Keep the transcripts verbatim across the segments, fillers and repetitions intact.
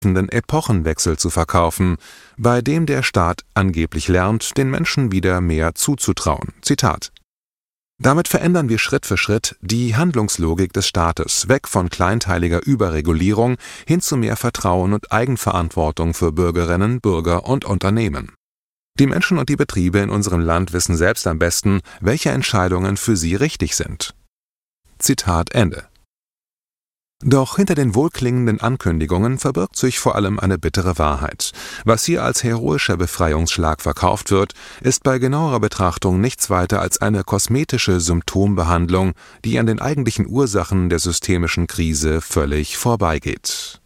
Epochenwechsel zu verkaufen, bei dem der Staat angeblich lernt, den Menschen wieder mehr zuzutrauen. Zitat: Damit verändern wir Schritt für Schritt die Handlungslogik des Staates, weg von kleinteiliger Überregulierung hin zu mehr Vertrauen und Eigenverantwortung für Bürgerinnen, Bürger und Unternehmen. Die Menschen und die Betriebe in unserem Land wissen selbst am besten, welche Entscheidungen für sie richtig sind. Zitat Ende. Doch hinter den wohlklingenden Ankündigungen verbirgt sich vor allem eine bittere Wahrheit. Was hier als heroischer Befreiungsschlag verkauft wird, ist bei genauerer Betrachtung nichts weiter als eine kosmetische Symptombehandlung, die an den eigentlichen Ursachen der systemischen Krise völlig vorbeigeht.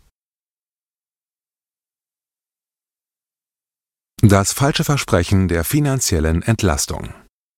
Das falsche Versprechen der finanziellen Entlastung.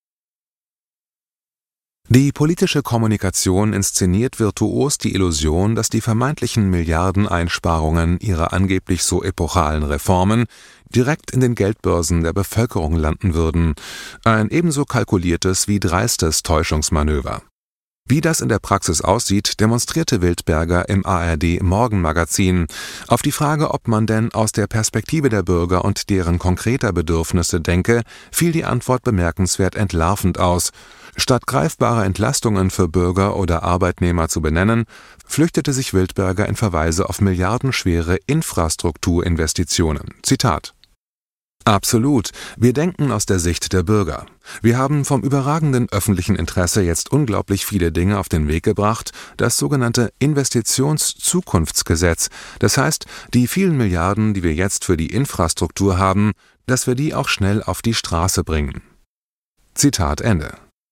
Die politische Kommunikation inszeniert virtuos die Illusion, dass die vermeintlichen Milliardeneinsparungen ihrer angeblich so epochalen Reformen direkt in den Geldbörsen der Bevölkerung landen würden. Ein ebenso kalkuliertes wie dreistes Täuschungsmanöver. Wie das in der Praxis aussieht, demonstrierte Wildberger im A R D-Morgenmagazin. Auf die Frage, ob man denn aus der Perspektive der Bürger und deren konkreter Bedürfnisse denke, fiel die Antwort bemerkenswert entlarvend aus. Statt greifbare Entlastungen für Bürger oder Arbeitnehmer zu benennen, flüchtete sich Wildberger in Verweise auf milliardenschwere Infrastrukturinvestitionen. Zitat: Absolut, wir denken aus der Sicht der Bürger. Wir haben vom überragenden öffentlichen Interesse jetzt unglaublich viele Dinge auf den Weg gebracht, das sogenannte Investitionszukunftsgesetz, das heißt, die vielen Milliarden, die wir jetzt für die Infrastruktur haben, dass wir die auch schnell auf die Straße bringen. Zitat Ende.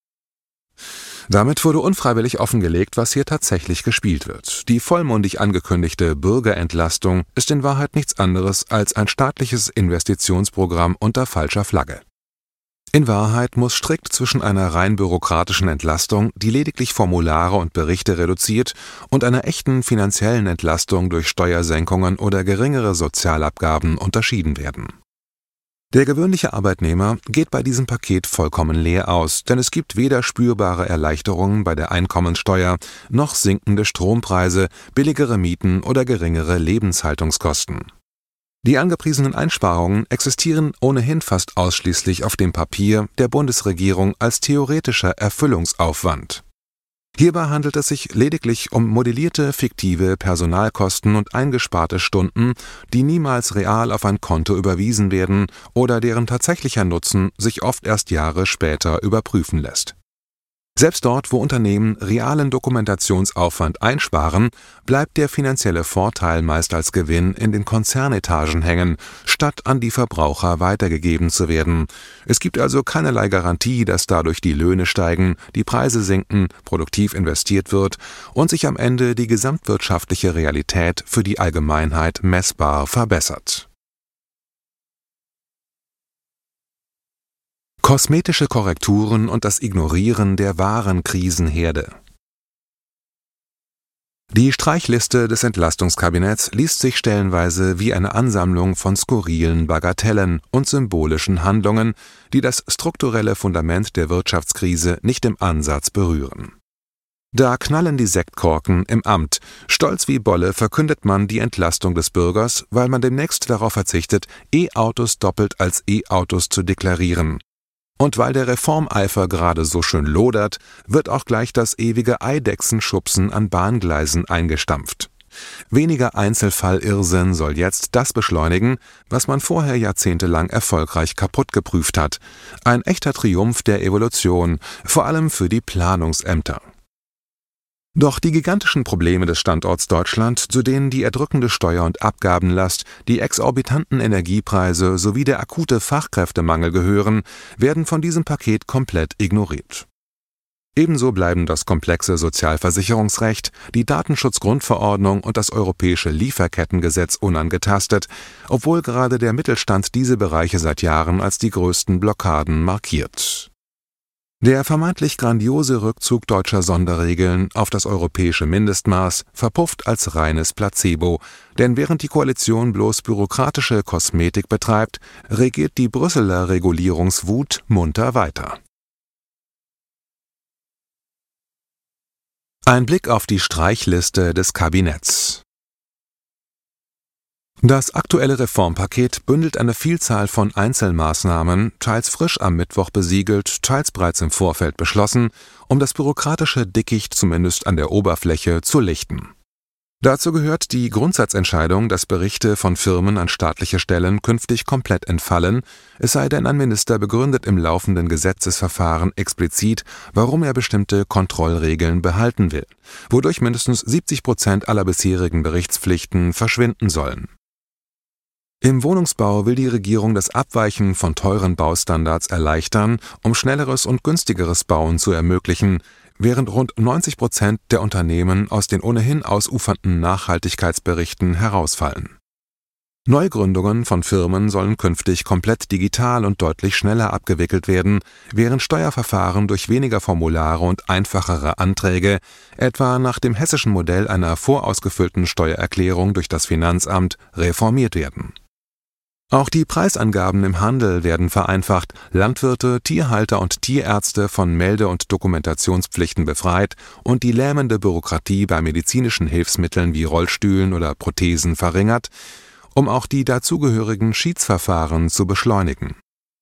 Damit wurde unfreiwillig offengelegt, was hier tatsächlich gespielt wird. Die vollmundig angekündigte Bürgerentlastung ist in Wahrheit nichts anderes als ein staatliches Investitionsprogramm unter falscher Flagge. In Wahrheit muss strikt zwischen einer rein bürokratischen Entlastung, die lediglich Formulare und Berichte reduziert, und einer echten finanziellen Entlastung durch Steuersenkungen oder geringere Sozialabgaben unterschieden werden. Der gewöhnliche Arbeitnehmer geht bei diesem Paket vollkommen leer aus, denn es gibt weder spürbare Erleichterungen bei der Einkommensteuer, noch sinkende Strompreise, billigere Mieten oder geringere Lebenshaltungskosten. Die angepriesenen Einsparungen existieren ohnehin fast ausschließlich auf dem Papier der Bundesregierung als theoretischer Erfüllungsaufwand. Hierbei handelt es sich lediglich um modellierte, fiktive Personalkosten und eingesparte Stunden, die niemals real auf ein Konto überwiesen werden oder deren tatsächlicher Nutzen sich oft erst Jahre später überprüfen lässt. Selbst dort, wo Unternehmen realen Dokumentationsaufwand einsparen, bleibt der finanzielle Vorteil meist als Gewinn in den Konzernetagen hängen, statt an die Verbraucher weitergegeben zu werden. Es gibt also keinerlei Garantie, dass dadurch die Löhne steigen, die Preise sinken, produktiv investiert wird und sich am Ende die gesamtwirtschaftliche Realität für die Allgemeinheit messbar verbessert. Kosmetische Korrekturen und das Ignorieren der wahren Krisenherde. Die Streichliste des Entlastungskabinetts liest sich stellenweise wie eine Ansammlung von skurrilen Bagatellen und symbolischen Handlungen, die das strukturelle Fundament der Wirtschaftskrise nicht im Ansatz berühren. Da knallen die Sektkorken im Amt. Stolz wie Bolle verkündet man die Entlastung des Bürgers, weil man demnächst darauf verzichtet, E-Autos doppelt als E-Autos zu deklarieren. Und weil der Reformeifer gerade so schön lodert, wird auch gleich das ewige Eidechsenschubsen an Bahngleisen eingestampft. Weniger Einzelfall-Irrsinn soll jetzt das beschleunigen, was man vorher jahrzehntelang erfolgreich kaputtgeprüft hat. Ein echter Triumph der Evolution, vor allem für die Planungsämter. Doch die gigantischen Probleme des Standorts Deutschland, zu denen die erdrückende Steuer- und Abgabenlast, die exorbitanten Energiepreise sowie der akute Fachkräftemangel gehören, werden von diesem Paket komplett ignoriert. Ebenso bleiben das komplexe Sozialversicherungsrecht, die Datenschutzgrundverordnung und das europäische Lieferkettengesetz unangetastet, obwohl gerade der Mittelstand diese Bereiche seit Jahren als die größten Blockaden markiert. Der vermeintlich grandiose Rückzug deutscher Sonderregeln auf das europäische Mindestmaß verpufft als reines Placebo, denn während die Koalition bloß bürokratische Kosmetik betreibt, regiert die Brüsseler Regulierungswut munter weiter. Ein Blick auf die Streichliste des Kabinetts. Das aktuelle Reformpaket bündelt eine Vielzahl von Einzelmaßnahmen, teils frisch am Mittwoch besiegelt, teils bereits im Vorfeld beschlossen, um das bürokratische Dickicht zumindest an der Oberfläche zu lichten. Dazu gehört die Grundsatzentscheidung, dass Berichte von Firmen an staatliche Stellen künftig komplett entfallen, es sei denn, ein Minister begründet im laufenden Gesetzesverfahren explizit, warum er bestimmte Kontrollregeln behalten will, wodurch mindestens siebzig Prozent aller bisherigen Berichtspflichten verschwinden sollen. Im Wohnungsbau will die Regierung das Abweichen von teuren Baustandards erleichtern, um schnelleres und günstigeres Bauen zu ermöglichen, während rund neunzig Prozent der Unternehmen aus den ohnehin ausufernden Nachhaltigkeitsberichten herausfallen. Neugründungen von Firmen sollen künftig komplett digital und deutlich schneller abgewickelt werden, während Steuerverfahren durch weniger Formulare und einfachere Anträge, etwa nach dem hessischen Modell einer vorausgefüllten Steuererklärung durch das Finanzamt, reformiert werden. Auch die Preisangaben im Handel werden vereinfacht, Landwirte, Tierhalter und Tierärzte von Melde- und Dokumentationspflichten befreit und die lähmende Bürokratie bei medizinischen Hilfsmitteln wie Rollstühlen oder Prothesen verringert, um auch die dazugehörigen Schiedsverfahren zu beschleunigen.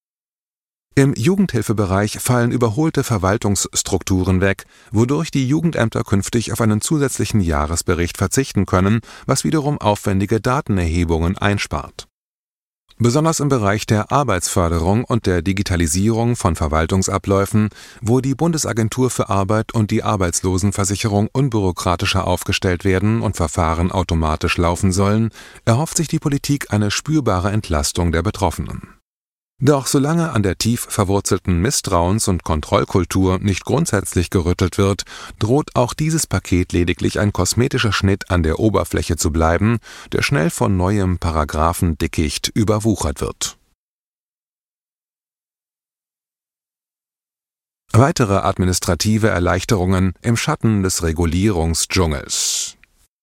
Im Jugendhilfebereich fallen überholte Verwaltungsstrukturen weg, wodurch die Jugendämter künftig auf einen zusätzlichen Jahresbericht verzichten können, was wiederum aufwendige Datenerhebungen einspart. Besonders im Bereich der Arbeitsförderung und der Digitalisierung von Verwaltungsabläufen, wo die Bundesagentur für Arbeit und die Arbeitslosenversicherung unbürokratischer aufgestellt werden und Verfahren automatisch laufen sollen, erhofft sich die Politik eine spürbare Entlastung der Betroffenen. Doch solange an der tief verwurzelten Misstrauens- und Kontrollkultur nicht grundsätzlich gerüttelt wird, droht auch dieses Paket lediglich ein kosmetischer Schnitt an der Oberfläche zu bleiben, der schnell von neuem Paragraphendickicht überwuchert wird. Weitere administrative Erleichterungen im Schatten des Regulierungsdschungels.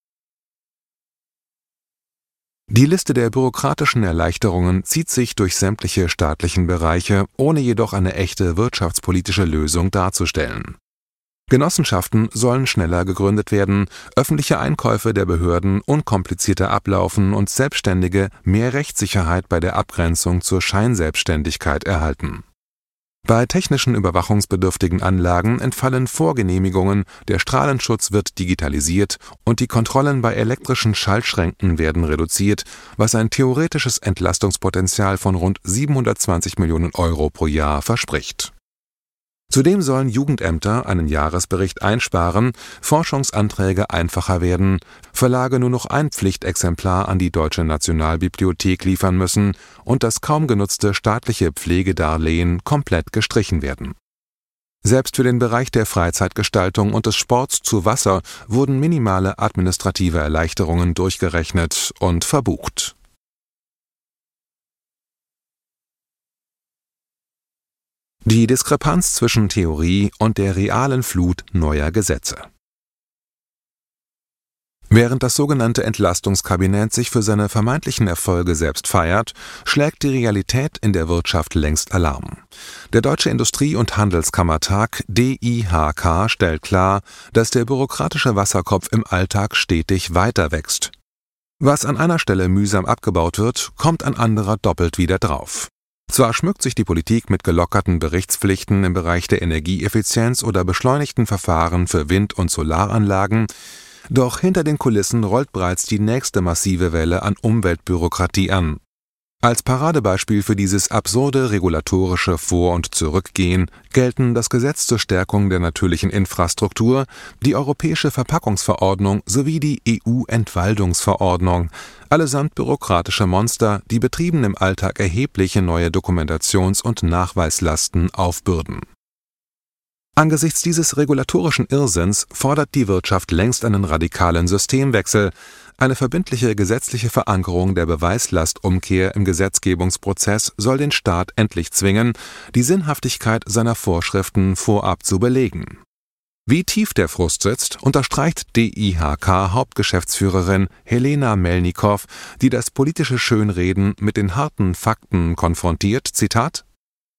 Die Liste der bürokratischen Erleichterungen zieht sich durch sämtliche staatlichen Bereiche, ohne jedoch eine echte wirtschaftspolitische Lösung darzustellen. Genossenschaften sollen schneller gegründet werden, öffentliche Einkäufe der Behörden unkomplizierter ablaufen und Selbstständige mehr Rechtssicherheit bei der Abgrenzung zur Scheinselbstständigkeit erhalten. Bei technischen überwachungsbedürftigen Anlagen entfallen Vorgenehmigungen, der Strahlenschutz wird digitalisiert und die Kontrollen bei elektrischen Schaltschränken werden reduziert, was ein theoretisches Entlastungspotenzial von rund siebenhundertzwanzig Millionen Euro pro Jahr verspricht. Zudem sollen Jugendämter einen Jahresbericht einsparen, Forschungsanträge einfacher werden, Verlage nur noch ein Pflichtexemplar an die Deutsche Nationalbibliothek liefern müssen und das kaum genutzte staatliche Pflegedarlehen komplett gestrichen werden. Selbst für den Bereich der Freizeitgestaltung und des Sports zu Wasser wurden minimale administrative Erleichterungen durchgerechnet und verbucht. Die Diskrepanz zwischen Theorie und der realen Flut neuer Gesetze. Während das sogenannte Entlastungskabinett sich für seine vermeintlichen Erfolge selbst feiert, schlägt die Realität in der Wirtschaft längst Alarm. Der Deutsche Industrie- und Handelskammertag D I H K stellt klar, dass der bürokratische Wasserkopf im Alltag stetig weiter wächst. Was an einer Stelle mühsam abgebaut wird, kommt an anderer doppelt wieder drauf. Zwar schmückt sich die Politik mit gelockerten Berichtspflichten im Bereich der Energieeffizienz oder beschleunigten Verfahren für Wind- und Solaranlagen, doch hinter den Kulissen rollt bereits die nächste massive Welle an Umweltbürokratie an. Als Paradebeispiel für dieses absurde regulatorische Vor- und Zurückgehen gelten das Gesetz zur Stärkung der natürlichen Infrastruktur, die Europäische Verpackungsverordnung sowie die E U-Entwaldungsverordnung, allesamt bürokratische Monster, die Betrieben im Alltag erhebliche neue Dokumentations- und Nachweislasten aufbürden. Angesichts dieses regulatorischen Irrsinns fordert die Wirtschaft längst einen radikalen Systemwechsel, eine verbindliche gesetzliche Verankerung der Beweislastumkehr im Gesetzgebungsprozess soll den Staat endlich zwingen, die Sinnhaftigkeit seiner Vorschriften vorab zu belegen. Wie tief der Frust sitzt, unterstreicht D I H K-Hauptgeschäftsführerin Helena Melnikow, die das politische Schönreden mit den harten Fakten konfrontiert, Zitat: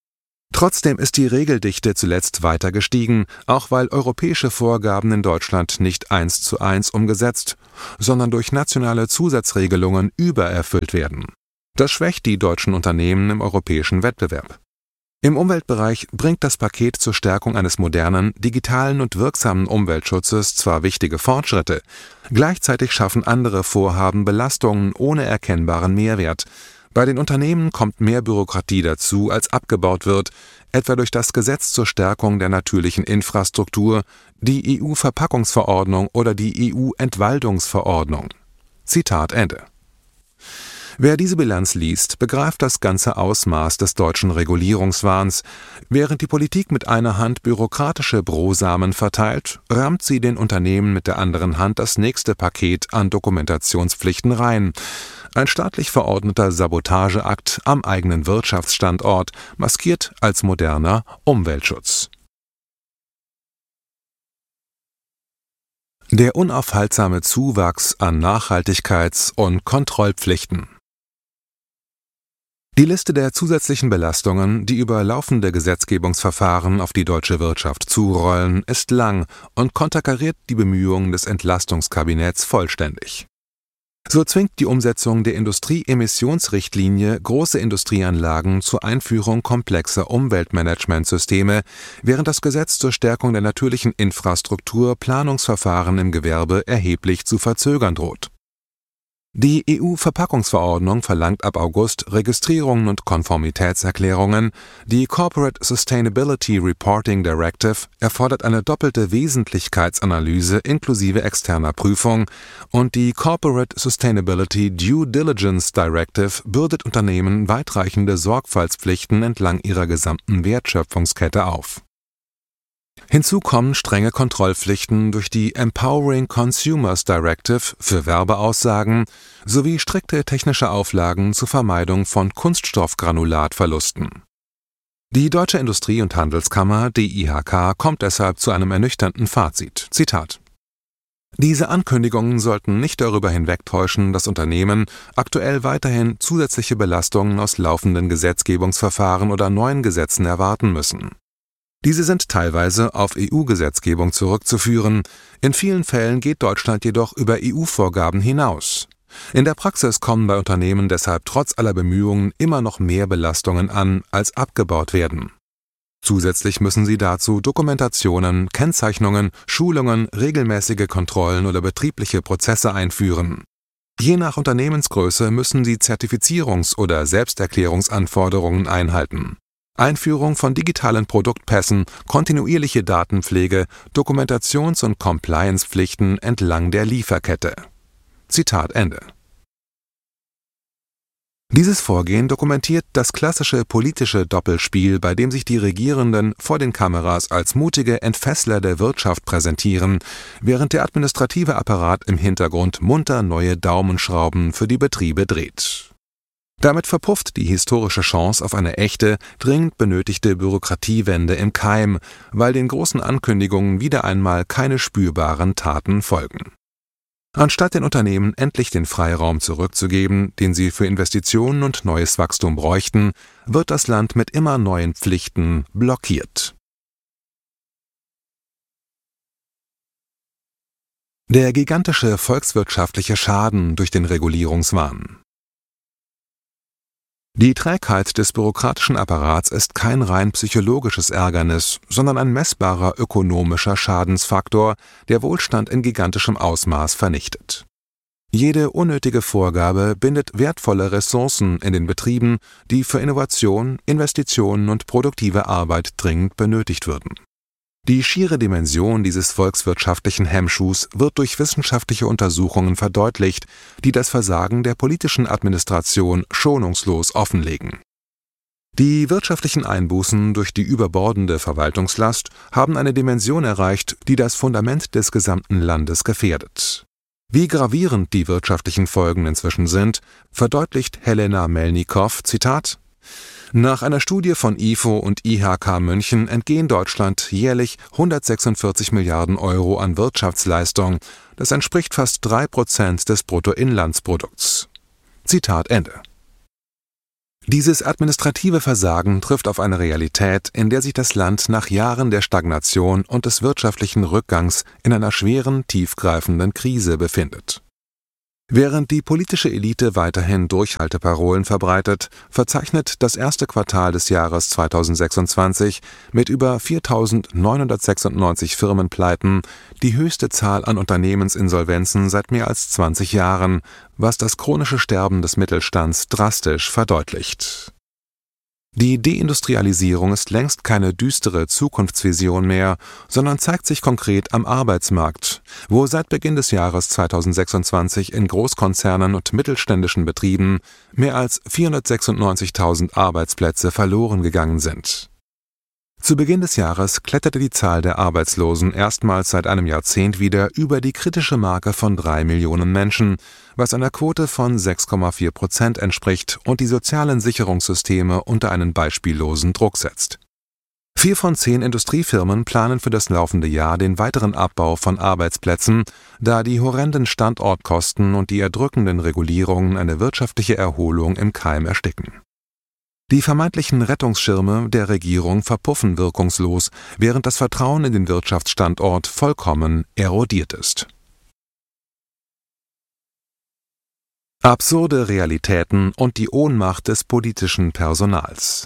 Trotzdem ist die Regeldichte zuletzt weiter gestiegen, auch weil europäische Vorgaben in Deutschland nicht eins zu eins umgesetzt, sondern durch nationale Zusatzregelungen übererfüllt werden. Das schwächt die deutschen Unternehmen im europäischen Wettbewerb. Im Umweltbereich bringt das Paket zur Stärkung eines modernen, digitalen und wirksamen Umweltschutzes zwar wichtige Fortschritte, gleichzeitig schaffen andere Vorhaben Belastungen ohne erkennbaren Mehrwert. Bei den Unternehmen kommt mehr Bürokratie dazu, als abgebaut wird, etwa durch das Gesetz zur Stärkung der natürlichen Infrastruktur, die E U-Verpackungsverordnung oder die E U-Entwaldungsverordnung. Zitat Ende. Wer diese Bilanz liest, begreift das ganze Ausmaß des deutschen Regulierungswahns. Während die Politik mit einer Hand bürokratische Brosamen verteilt, rammt sie den Unternehmen mit der anderen Hand das nächste Paket an Dokumentationspflichten rein. Ein staatlich verordneter Sabotageakt am eigenen Wirtschaftsstandort, maskiert als moderner Umweltschutz. Der unaufhaltsame Zuwachs an Nachhaltigkeits- und Kontrollpflichten. Die Liste der zusätzlichen Belastungen, die über laufende Gesetzgebungsverfahren auf die deutsche Wirtschaft zurollen, ist lang und konterkariert die Bemühungen des Entlastungskabinetts vollständig. So zwingt die Umsetzung der Industrieemissionsrichtlinie große Industrieanlagen zur Einführung komplexer Umweltmanagementsysteme, während das Gesetz zur Stärkung der natürlichen Infrastruktur Planungsverfahren im Gewerbe erheblich zu verzögern droht. Die E U-Verpackungsverordnung verlangt ab August Registrierungen und Konformitätserklärungen, die Corporate Sustainability Reporting Directive erfordert eine doppelte Wesentlichkeitsanalyse inklusive externer Prüfung und die Corporate Sustainability Due Diligence Directive bürdet Unternehmen weitreichende Sorgfaltspflichten entlang ihrer gesamten Wertschöpfungskette auf. Hinzu kommen strenge Kontrollpflichten durch die Empowering Consumers Directive für Werbeaussagen sowie strikte technische Auflagen zur Vermeidung von Kunststoffgranulatverlusten. Die Deutsche Industrie- und Handelskammer D I H K kommt deshalb zu einem ernüchternden Fazit. Zitat: Diese Ankündigungen sollten nicht darüber hinwegtäuschen, dass Unternehmen aktuell weiterhin zusätzliche Belastungen aus laufenden Gesetzgebungsverfahren oder neuen Gesetzen erwarten müssen. Diese sind teilweise auf E U-Gesetzgebung zurückzuführen, in vielen Fällen geht Deutschland jedoch über E U-Vorgaben hinaus. In der Praxis kommen bei Unternehmen deshalb trotz aller Bemühungen immer noch mehr Belastungen an, als abgebaut werden. Zusätzlich müssen sie dazu Dokumentationen, Kennzeichnungen, Schulungen, regelmäßige Kontrollen oder betriebliche Prozesse einführen. Je nach Unternehmensgröße müssen sie Zertifizierungs- oder Selbsterklärungsanforderungen einhalten. Einführung von digitalen Produktpässen, kontinuierliche Datenpflege, Dokumentations- und Compliance-Pflichten entlang der Lieferkette. Zitat Ende. Dieses Vorgehen dokumentiert das klassische politische Doppelspiel, bei dem sich die Regierenden vor den Kameras als mutige Entfessler der Wirtschaft präsentieren, während der administrative Apparat im Hintergrund munter neue Daumenschrauben für die Betriebe dreht. Damit verpufft die historische Chance auf eine echte, dringend benötigte Bürokratiewende im Keim, weil den großen Ankündigungen wieder einmal keine spürbaren Taten folgen. Anstatt den Unternehmen endlich den Freiraum zurückzugeben, den sie für Investitionen und neues Wachstum bräuchten, wird das Land mit immer neuen Pflichten blockiert. Der gigantische volkswirtschaftliche Schaden durch den Regulierungswahn. Die Trägheit des bürokratischen Apparats ist kein rein psychologisches Ärgernis, sondern ein messbarer ökonomischer Schadensfaktor, der Wohlstand in gigantischem Ausmaß vernichtet. Jede unnötige Vorgabe bindet wertvolle Ressourcen in den Betrieben, die für Innovation, Investitionen und produktive Arbeit dringend benötigt würden. Die schiere Dimension dieses volkswirtschaftlichen Hemmschuhs wird durch wissenschaftliche Untersuchungen verdeutlicht, die das Versagen der politischen Administration schonungslos offenlegen. Die wirtschaftlichen Einbußen durch die überbordende Verwaltungslast haben eine Dimension erreicht, die das Fundament des gesamten Landes gefährdet. Wie gravierend die wirtschaftlichen Folgen inzwischen sind, verdeutlicht Helena Melnikow, Zitat: Nach einer Studie von I F O und I H K München entgehen Deutschland jährlich hundertsechsundvierzig Milliarden Euro an Wirtschaftsleistung. Das entspricht fast drei Prozent des Bruttoinlandsprodukts. Zitat Ende. Dieses administrative Versagen trifft auf eine Realität, in der sich das Land nach Jahren der Stagnation und des wirtschaftlichen Rückgangs in einer schweren, tiefgreifenden Krise befindet. Während die politische Elite weiterhin Durchhalteparolen verbreitet, verzeichnet das erste Quartal des Jahres zweitausendsechsundzwanzig mit über viertausendneunhundertsechsundneunzig Firmenpleiten die höchste Zahl an Unternehmensinsolvenzen seit mehr als zwanzig Jahren, was das chronische Sterben des Mittelstands drastisch verdeutlicht. Die Deindustrialisierung ist längst keine düstere Zukunftsvision mehr, sondern zeigt sich konkret am Arbeitsmarkt, wo seit Beginn des Jahres zweitausendsechsundzwanzig in Großkonzernen und mittelständischen Betrieben mehr als vierhundertsechsundneunzigtausend Arbeitsplätze verloren gegangen sind. Zu Beginn des Jahres kletterte die Zahl der Arbeitslosen erstmals seit einem Jahrzehnt wieder über die kritische Marke von drei Millionen Menschen, was einer Quote von sechs Komma vier Prozent entspricht und die sozialen Sicherungssysteme unter einen beispiellosen Druck setzt. Vier von zehn Industriefirmen planen für das laufende Jahr den weiteren Abbau von Arbeitsplätzen, da die horrenden Standortkosten und die erdrückenden Regulierungen eine wirtschaftliche Erholung im Keim ersticken. Die vermeintlichen Rettungsschirme der Regierung verpuffen wirkungslos, während das Vertrauen in den Wirtschaftsstandort vollkommen erodiert ist. Absurde Realitäten und die Ohnmacht des politischen Personals.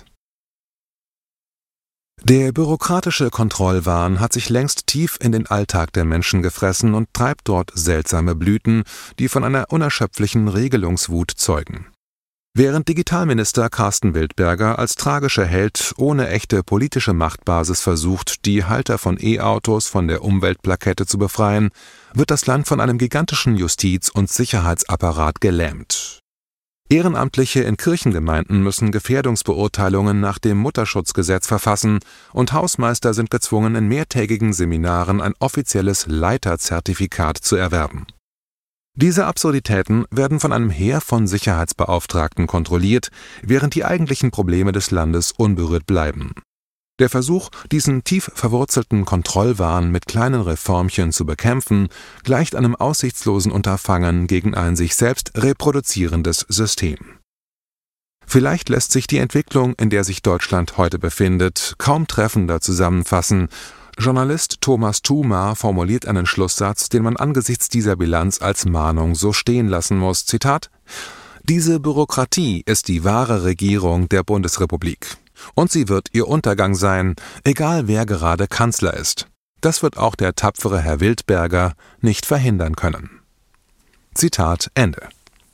Der bürokratische Kontrollwahn hat sich längst tief in den Alltag der Menschen gefressen und treibt dort seltsame Blüten, die von einer unerschöpflichen Regelungswut zeugen. Während Digitalminister Carsten Wildberger als tragischer Held ohne echte politische Machtbasis versucht, die Halter von E-Autos von der Umweltplakette zu befreien, wird das Land von einem gigantischen Justiz- und Sicherheitsapparat gelähmt. Ehrenamtliche in Kirchengemeinden müssen Gefährdungsbeurteilungen nach dem Mutterschutzgesetz verfassen und Hausmeister sind gezwungen, in mehrtägigen Seminaren ein offizielles Leiterzertifikat zu erwerben. Diese Absurditäten werden von einem Heer von Sicherheitsbeauftragten kontrolliert, während die eigentlichen Probleme des Landes unberührt bleiben. Der Versuch, diesen tief verwurzelten Kontrollwahn mit kleinen Reformchen zu bekämpfen, gleicht einem aussichtslosen Unterfangen gegen ein sich selbst reproduzierendes System. Vielleicht lässt sich die Entwicklung, in der sich Deutschland heute befindet, kaum treffender zusammenfassen. Journalist Thomas Thumer formuliert einen Schlusssatz, den man angesichts dieser Bilanz als Mahnung so stehen lassen muss. Zitat: Diese Bürokratie ist die wahre Regierung der Bundesrepublik. Und sie wird ihr Untergang sein, egal wer gerade Kanzler ist. Das wird auch der tapfere Herr Wildberger nicht verhindern können. Zitat Ende.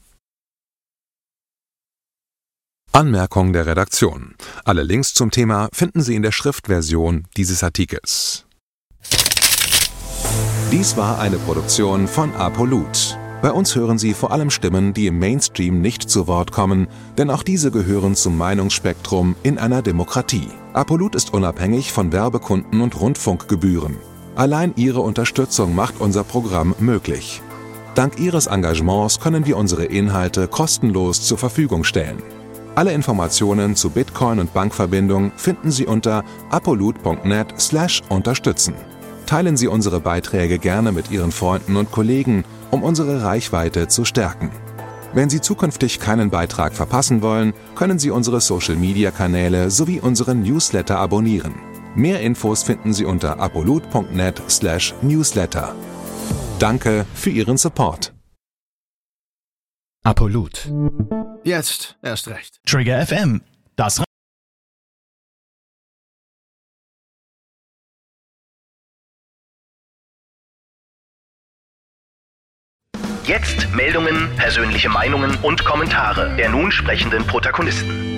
Anmerkung der Redaktion. Alle Links zum Thema finden Sie in der Schriftversion dieses Artikels. Dies war eine Produktion von Apolut. Bei uns hören Sie vor allem Stimmen, die im Mainstream nicht zu Wort kommen, denn auch diese gehören zum Meinungsspektrum in einer Demokratie. Apolut ist unabhängig von Werbekunden und Rundfunkgebühren. Allein Ihre Unterstützung macht unser Programm möglich. Dank Ihres Engagements können wir unsere Inhalte kostenlos zur Verfügung stellen. Alle Informationen zu Bitcoin und Bankverbindung finden Sie unter apolut punkt net slash unterstützen. Teilen Sie unsere Beiträge gerne mit Ihren Freunden und Kollegen, um unsere Reichweite zu stärken. Wenn Sie zukünftig keinen Beitrag verpassen wollen, können Sie unsere Social-Media-Kanäle sowie unseren Newsletter abonnieren. Mehr Infos finden Sie unter apolut punkt net slash newsletter. Danke für Ihren Support. Apolut. Jetzt erst recht. Trigger F M. Das Jetzt Meldungen, persönliche Meinungen und Kommentare der nun sprechenden Protagonisten.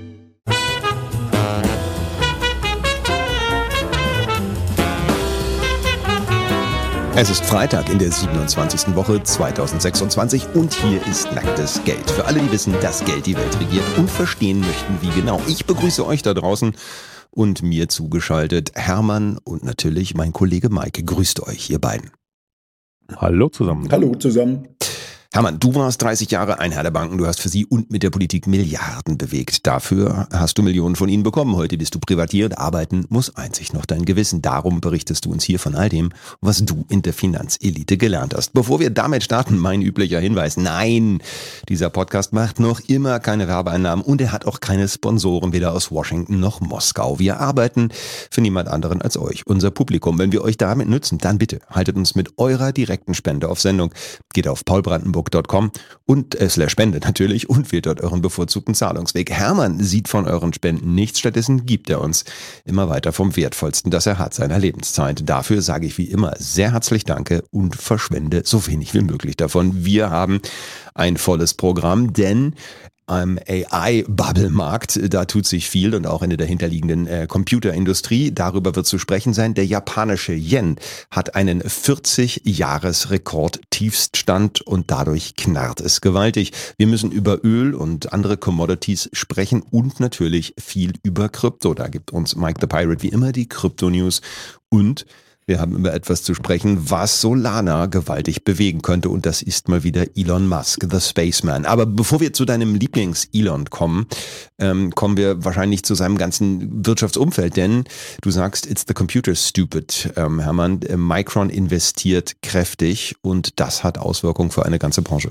Es ist Freitag in der siebenundzwanzigsten Woche zweitausendsechsundzwanzig und hier ist nacktes Geld. Für alle, die wissen, dass Geld die Welt regiert und verstehen möchten, wie genau. Ich begrüße euch da draußen und mir zugeschaltet Hermann und natürlich mein Kollege Maike. Grüßt euch, ihr beiden. Hallo zusammen. Hallo zusammen. Hermann, du warst dreißig Jahre ein Herr der Banken, du hast für sie und mit der Politik Milliarden bewegt. Dafür hast du Millionen von ihnen bekommen. Heute bist du Privatier und arbeiten muss einzig noch dein Gewissen. Darum berichtest du uns hier von all dem, was du in der Finanzelite gelernt hast. Bevor wir damit starten, mein üblicher Hinweis. Nein, dieser Podcast macht noch immer keine Werbeeinnahmen und er hat auch keine Sponsoren, weder aus Washington noch Moskau. Wir arbeiten für niemand anderen als euch, unser Publikum. Wenn wir euch damit nützen, dann bitte haltet uns mit eurer direkten Spende auf Sendung. Geht auf paulbrandenburg punkt com und äh, slash Spende natürlich und wählt dort euren bevorzugten Zahlungsweg. Hermann sieht von euren Spenden nichts, stattdessen gibt er uns immer weiter vom Wertvollsten, das er hat, seiner Lebenszeit. Dafür sage ich wie immer sehr herzlich Danke und verschwende so wenig wie möglich davon. Wir haben ein volles Programm, denn am A I-Bubble-Markt, da tut sich viel und auch in der dahinterliegenden äh, Computerindustrie. Darüber wird zu sprechen sein. Der japanische Yen hat einen vierzig-Jahres-Rekord-Tiefststand und dadurch knarrt es gewaltig. Wir müssen über Öl und andere Commodities sprechen und natürlich viel über Krypto. Da gibt uns Mike the Pirate wie immer die Krypto-News und wir haben über etwas zu sprechen, was Solana gewaltig bewegen könnte und das ist mal wieder Elon Musk, the Spaceman. Aber bevor wir zu deinem Lieblings-Elon kommen, ähm, kommen wir wahrscheinlich zu seinem ganzen Wirtschaftsumfeld, denn du sagst, it's the computer stupid, ähm, Hermann. Micron investiert kräftig und das hat Auswirkungen für eine ganze Branche.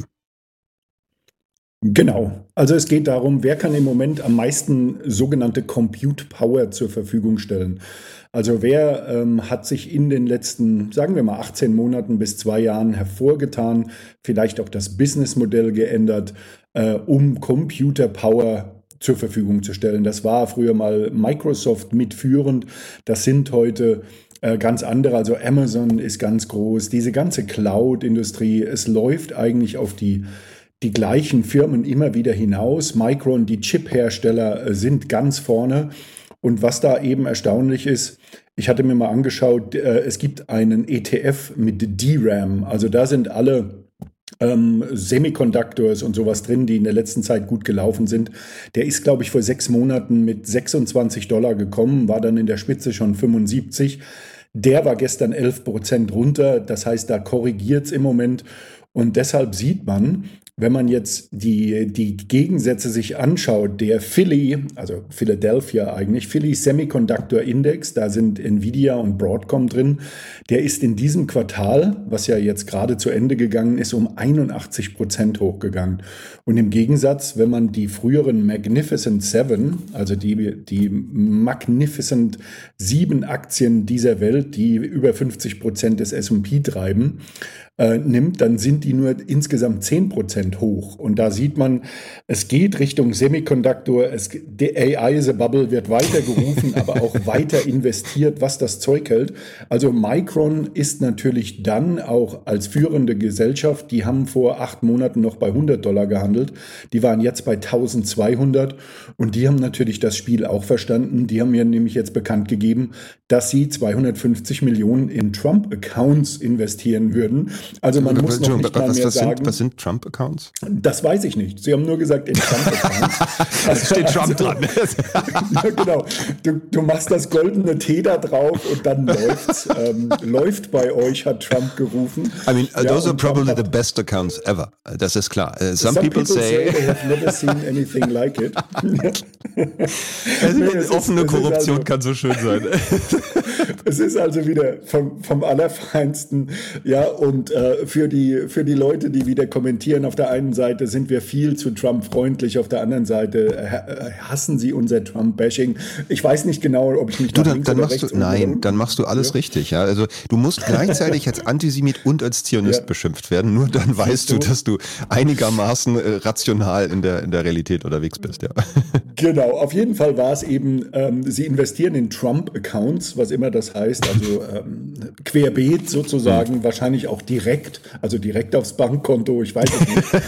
Genau. Also es geht darum, wer kann im Moment am meisten sogenannte Compute Power zur Verfügung stellen. Also wer ähm, hat sich in den letzten, sagen wir mal, achtzehn Monaten bis zwei Jahren hervorgetan, vielleicht auch das Businessmodell geändert, äh, um Computer Power zur Verfügung zu stellen. Das war früher mal Microsoft mitführend. Das sind heute äh, ganz andere. Also Amazon ist ganz groß. Diese ganze Cloud-Industrie, es läuft eigentlich auf die die gleichen Firmen immer wieder hinaus. Micron, die Chip-Hersteller, äh, sind ganz vorne. Und was da eben erstaunlich ist, ich hatte mir mal angeschaut, äh, es gibt einen E T F mit D RAM. Also da sind alle ähm, Semiconductors und sowas drin, die in der letzten Zeit gut gelaufen sind. Der ist, glaube ich, vor sechs Monaten mit sechsundzwanzig Dollar gekommen, war dann in der Spitze schon fünfundsiebzig. Der war gestern elf Prozent runter. Das heißt, da korrigiert es im Moment. Und deshalb sieht man, wenn man jetzt die, die Gegensätze sich anschaut, der Philly, also Philadelphia eigentlich, Philly Semiconductor Index, da sind Nvidia und Broadcom drin, der ist in diesem Quartal, was ja jetzt gerade zu Ende gegangen ist, um einundachtzig Prozent hochgegangen. Und im Gegensatz, wenn man die früheren Magnificent Seven, also die, die Magnificent Sieben Aktien dieser Welt, die über fünfzig Prozent des S und P treiben, Äh, nimmt, dann sind die nur insgesamt zehn Prozent hoch. Und da sieht man, es geht Richtung Semiconductor, es, die A I is a Bubble wird weiter gerufen, aber auch weiter investiert, was das Zeug hält. Also Micron ist natürlich dann auch als führende Gesellschaft, die haben vor acht Monaten noch bei hundert Dollar gehandelt, die waren jetzt bei eintausendzweihundert und die haben natürlich das Spiel auch verstanden. Die haben mir nämlich jetzt bekannt gegeben, dass sie zweihundertfünfzig Millionen in Trump-Accounts investieren würden. Also man muss noch nicht mal was, mehr was sagen. Sind, was sind Trump-Accounts? Das weiß ich nicht. Sie haben nur gesagt, in Trump-Accounts. Es steht Trump also, dran. Ja, genau. Du, du machst das goldene T da drauf und dann läuft's. ähm, läuft bei euch, hat Trump gerufen. I mean, ja, those are probably Trump the best accounts ever. Das ist klar. Uh, some, some people, people say, say they have never seen anything like it. also, Nee, es offene ist, Korruption also, kann so schön sein. Es ist also wieder vom, vom Allerfeinsten. Ja, und äh, für die, für die Leute, die wieder kommentieren, auf der einen Seite sind wir viel zu Trump freundlich, auf der anderen Seite äh, hassen sie unser Trump-Bashing. Ich weiß nicht genau, ob ich mich Du, nach dann, links dann oder machst du, rechts nein, umdrehe. dann machst du alles Ja. richtig. Ja? Also du musst gleichzeitig als Antisemit und als Zionist Ja. beschimpft werden. Nur dann weißt du, du? dass du einigermaßen äh, rational in der, in der Realität unterwegs bist. Ja. Genau, auf jeden Fall war es eben, ähm, sie investieren in Trump-Accounts, was immer das heißt, also ähm, querbeet sozusagen, mhm. wahrscheinlich auch direkt, also direkt aufs Bankkonto, ich weiß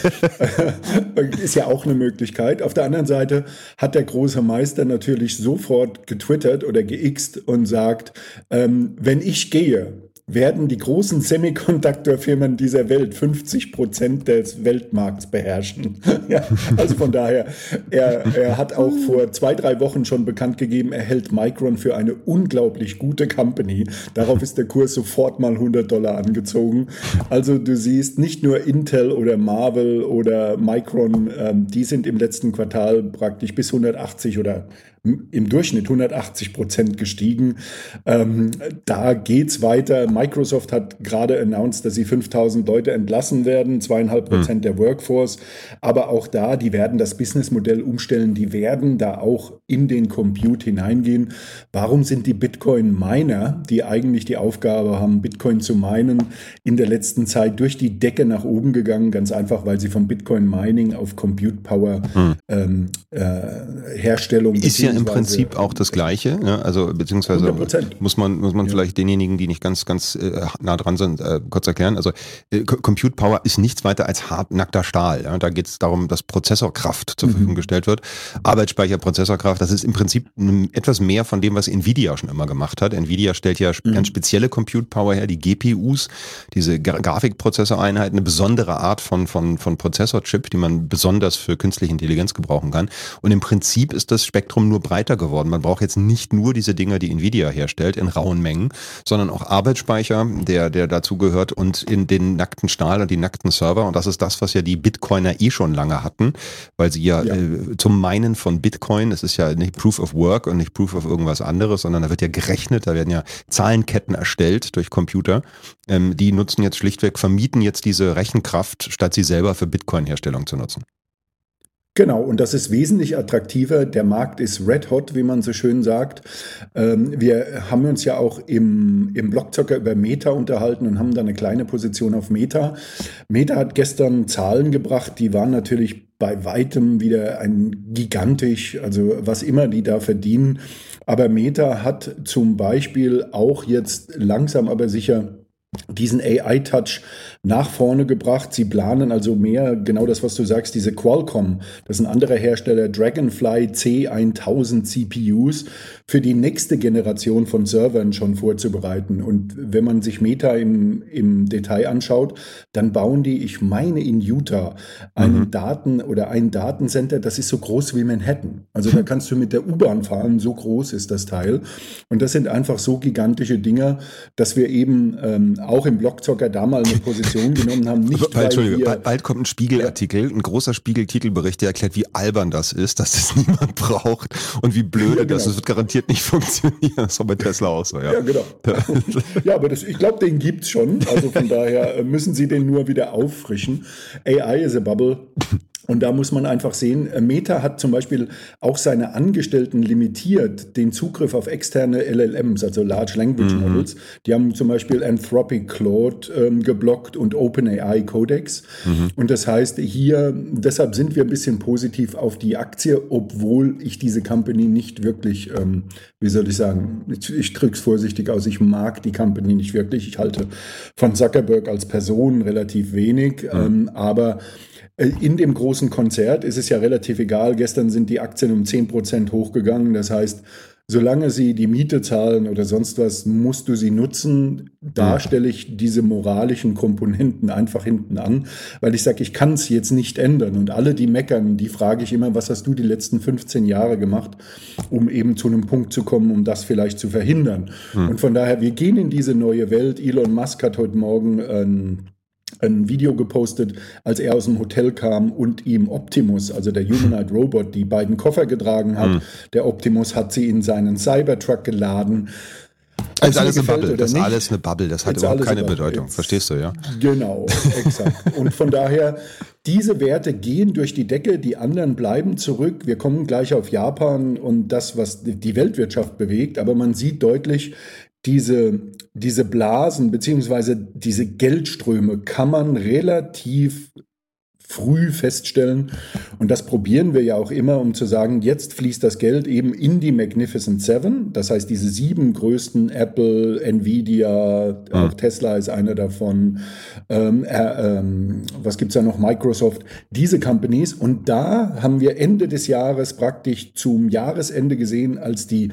es nicht. Ist ja auch eine Möglichkeit. Auf der anderen Seite hat der große Meister natürlich sofort getwittert oder geixt und sagt, ähm, wenn ich gehe, werden die großen Semiconductor-Firmen dieser Welt fünfzig Prozent des Weltmarkts beherrschen. Ja, also von daher, er, er hat auch vor zwei, drei Wochen schon bekannt gegeben, er hält Micron für eine unglaublich gute Company. Darauf ist der Kurs sofort mal hundert Dollar angezogen. Also du siehst, nicht nur Intel oder Marvell oder Micron, ähm, die sind im letzten Quartal praktisch bis hundertachtzig oder im Durchschnitt hundertachtzig Prozent gestiegen. Ähm, da geht's weiter. Microsoft hat gerade announced, dass sie fünftausend Leute entlassen werden, zweieinhalb Prozent der Workforce. Aber auch da, die werden das Businessmodell umstellen, die werden da auch in den Compute hineingehen. Warum sind die Bitcoin-Miner, die eigentlich die Aufgabe haben, Bitcoin zu minen, in der letzten Zeit durch die Decke nach oben gegangen? Ganz einfach, weil sie vom Bitcoin-Mining auf Compute-Power hm. ähm, äh, Herstellung ist ja im Prinzip auch das Gleiche, ja, also beziehungsweise hundert Prozent. muss man muss man ja. vielleicht denjenigen, die nicht ganz ganz äh, nah dran sind, äh, kurz erklären. Also äh, Compute Power ist nichts weiter als hart nackter Stahl. Ja. Da geht es darum, dass Prozessorkraft zur mhm. Verfügung gestellt wird. Arbeitsspeicher, Prozessorkraft, das ist im Prinzip m, etwas mehr von dem, was Nvidia schon immer gemacht hat. Nvidia stellt ja mhm. ganz spezielle Compute Power her, die G P Us, diese Gra- Grafikprozessoreinheiten, eine besondere Art von von von Prozessorchip, die man besonders für künstliche Intelligenz gebrauchen kann. Und im Prinzip ist das Spektrum nur breiter geworden. Man braucht jetzt nicht nur diese Dinger, die Nvidia herstellt, in rauen Mengen, sondern auch Arbeitsspeicher, der, der dazu gehört und in den nackten Stahl und die nackten Server. Und das ist das, was ja die Bitcoiner eh schon lange hatten, weil sie ja, ja. Äh, zum Minen von Bitcoin, es ist ja nicht Proof of Work und nicht Proof of irgendwas anderes, sondern da wird ja gerechnet, da werden ja Zahlenketten erstellt durch Computer. Ähm, die nutzen jetzt schlichtweg, vermieten jetzt diese Rechenkraft, statt sie selber für Bitcoin-Herstellung zu nutzen. Genau, und das ist wesentlich attraktiver. Der Markt ist red hot, wie man so schön sagt. Ähm, wir haben uns ja auch im, im Blockzocker über Meta unterhalten und haben da eine kleine Position auf Meta. Meta hat gestern Zahlen gebracht, die waren natürlich bei weitem wieder ein gigantisch, also was immer die da verdienen. Aber Meta hat zum Beispiel auch jetzt langsam aber sicher diesen A I-Touch nach vorne gebracht. Sie planen also mehr, genau das, was du sagst, diese Qualcomm, das ist ein anderer Hersteller, Dragonfly C tausend C P Us, für die nächste Generation von Servern schon vorzubereiten. Und wenn man sich Meta im, im Detail anschaut, dann bauen die, ich meine in Utah, einen mhm. Daten- oder ein Datencenter, das ist so groß wie Manhattan. Also da kannst du mit der U-Bahn fahren, so groß ist das Teil. Und das sind einfach so gigantische Dinger, dass wir eben ähm, auch im Blockzocker da mal eine Position genommen haben. Nicht, weil Entschuldigung, wir, bald kommt ein Spiegelartikel, ein großer Spiegel-Titelbericht, der erklärt, wie albern das ist, dass das niemand braucht und wie blöde ja, genau. das ist. Das wird garantiert nicht funktionieren. Das ist auch bei Tesla auch so. Ja, ja genau. Ja, aber das, ich glaube, den gibt es schon. Also von daher müssen sie den nur wieder auffrischen. A I is a bubble. Und da muss man einfach sehen, Meta hat zum Beispiel auch seine Angestellten limitiert, den Zugriff auf externe L L Ms, also Large Language mhm. Models. Die haben zum Beispiel Anthropic Claude ähm, geblockt und OpenAI Codex. Mhm. Und das heißt, hier, deshalb sind wir ein bisschen positiv auf die Aktie, obwohl ich diese Company nicht wirklich, ähm, wie soll ich sagen, ich, ich drücke es vorsichtig aus, ich mag die Company nicht wirklich. Ich halte von Zuckerberg als Person relativ wenig, mhm. ähm, aber in dem großen Konzert ist es ja relativ egal. Gestern sind die Aktien um zehn Prozent hochgegangen. Das heißt, solange sie die Miete zahlen oder sonst was, musst du sie nutzen. Da stelle ich diese moralischen Komponenten einfach hinten an, weil ich sage, ich kann es jetzt nicht ändern. Und alle, die meckern, die frage ich immer, was hast du die letzten fünfzehn Jahre gemacht, um eben zu einem Punkt zu kommen, um das vielleicht zu verhindern. Mhm. Und von daher, wir gehen in diese neue Welt. Elon Musk hat heute Morgen ein ein Video gepostet, als er aus dem Hotel kam und ihm Optimus, also der Humanoid Robot, die beiden Koffer getragen hat. Mhm. Der Optimus hat sie in seinen Cybertruck geladen. Das ist alles eine Bubble, das ist alles eine Bubble, das hat überhaupt keine Bedeutung, Jetzt, verstehst du, ja? Genau, exakt. Und von daher, diese Werte gehen durch die Decke, die anderen bleiben zurück. Wir kommen gleich auf Japan und das, was die Weltwirtschaft bewegt, aber man sieht deutlich, Diese, diese Blasen bzw. diese Geldströme kann man relativ früh feststellen. Und das probieren wir ja auch immer, um zu sagen, jetzt fließt das Geld eben in die Magnificent Seven. Das heißt, diese sieben größten, Apple, Nvidia, mhm. auch Tesla ist einer davon. Ähm, äh, ähm, was gibt es da noch? Microsoft. Diese Companies. Und da haben wir Ende des Jahres praktisch zum Jahresende gesehen, als die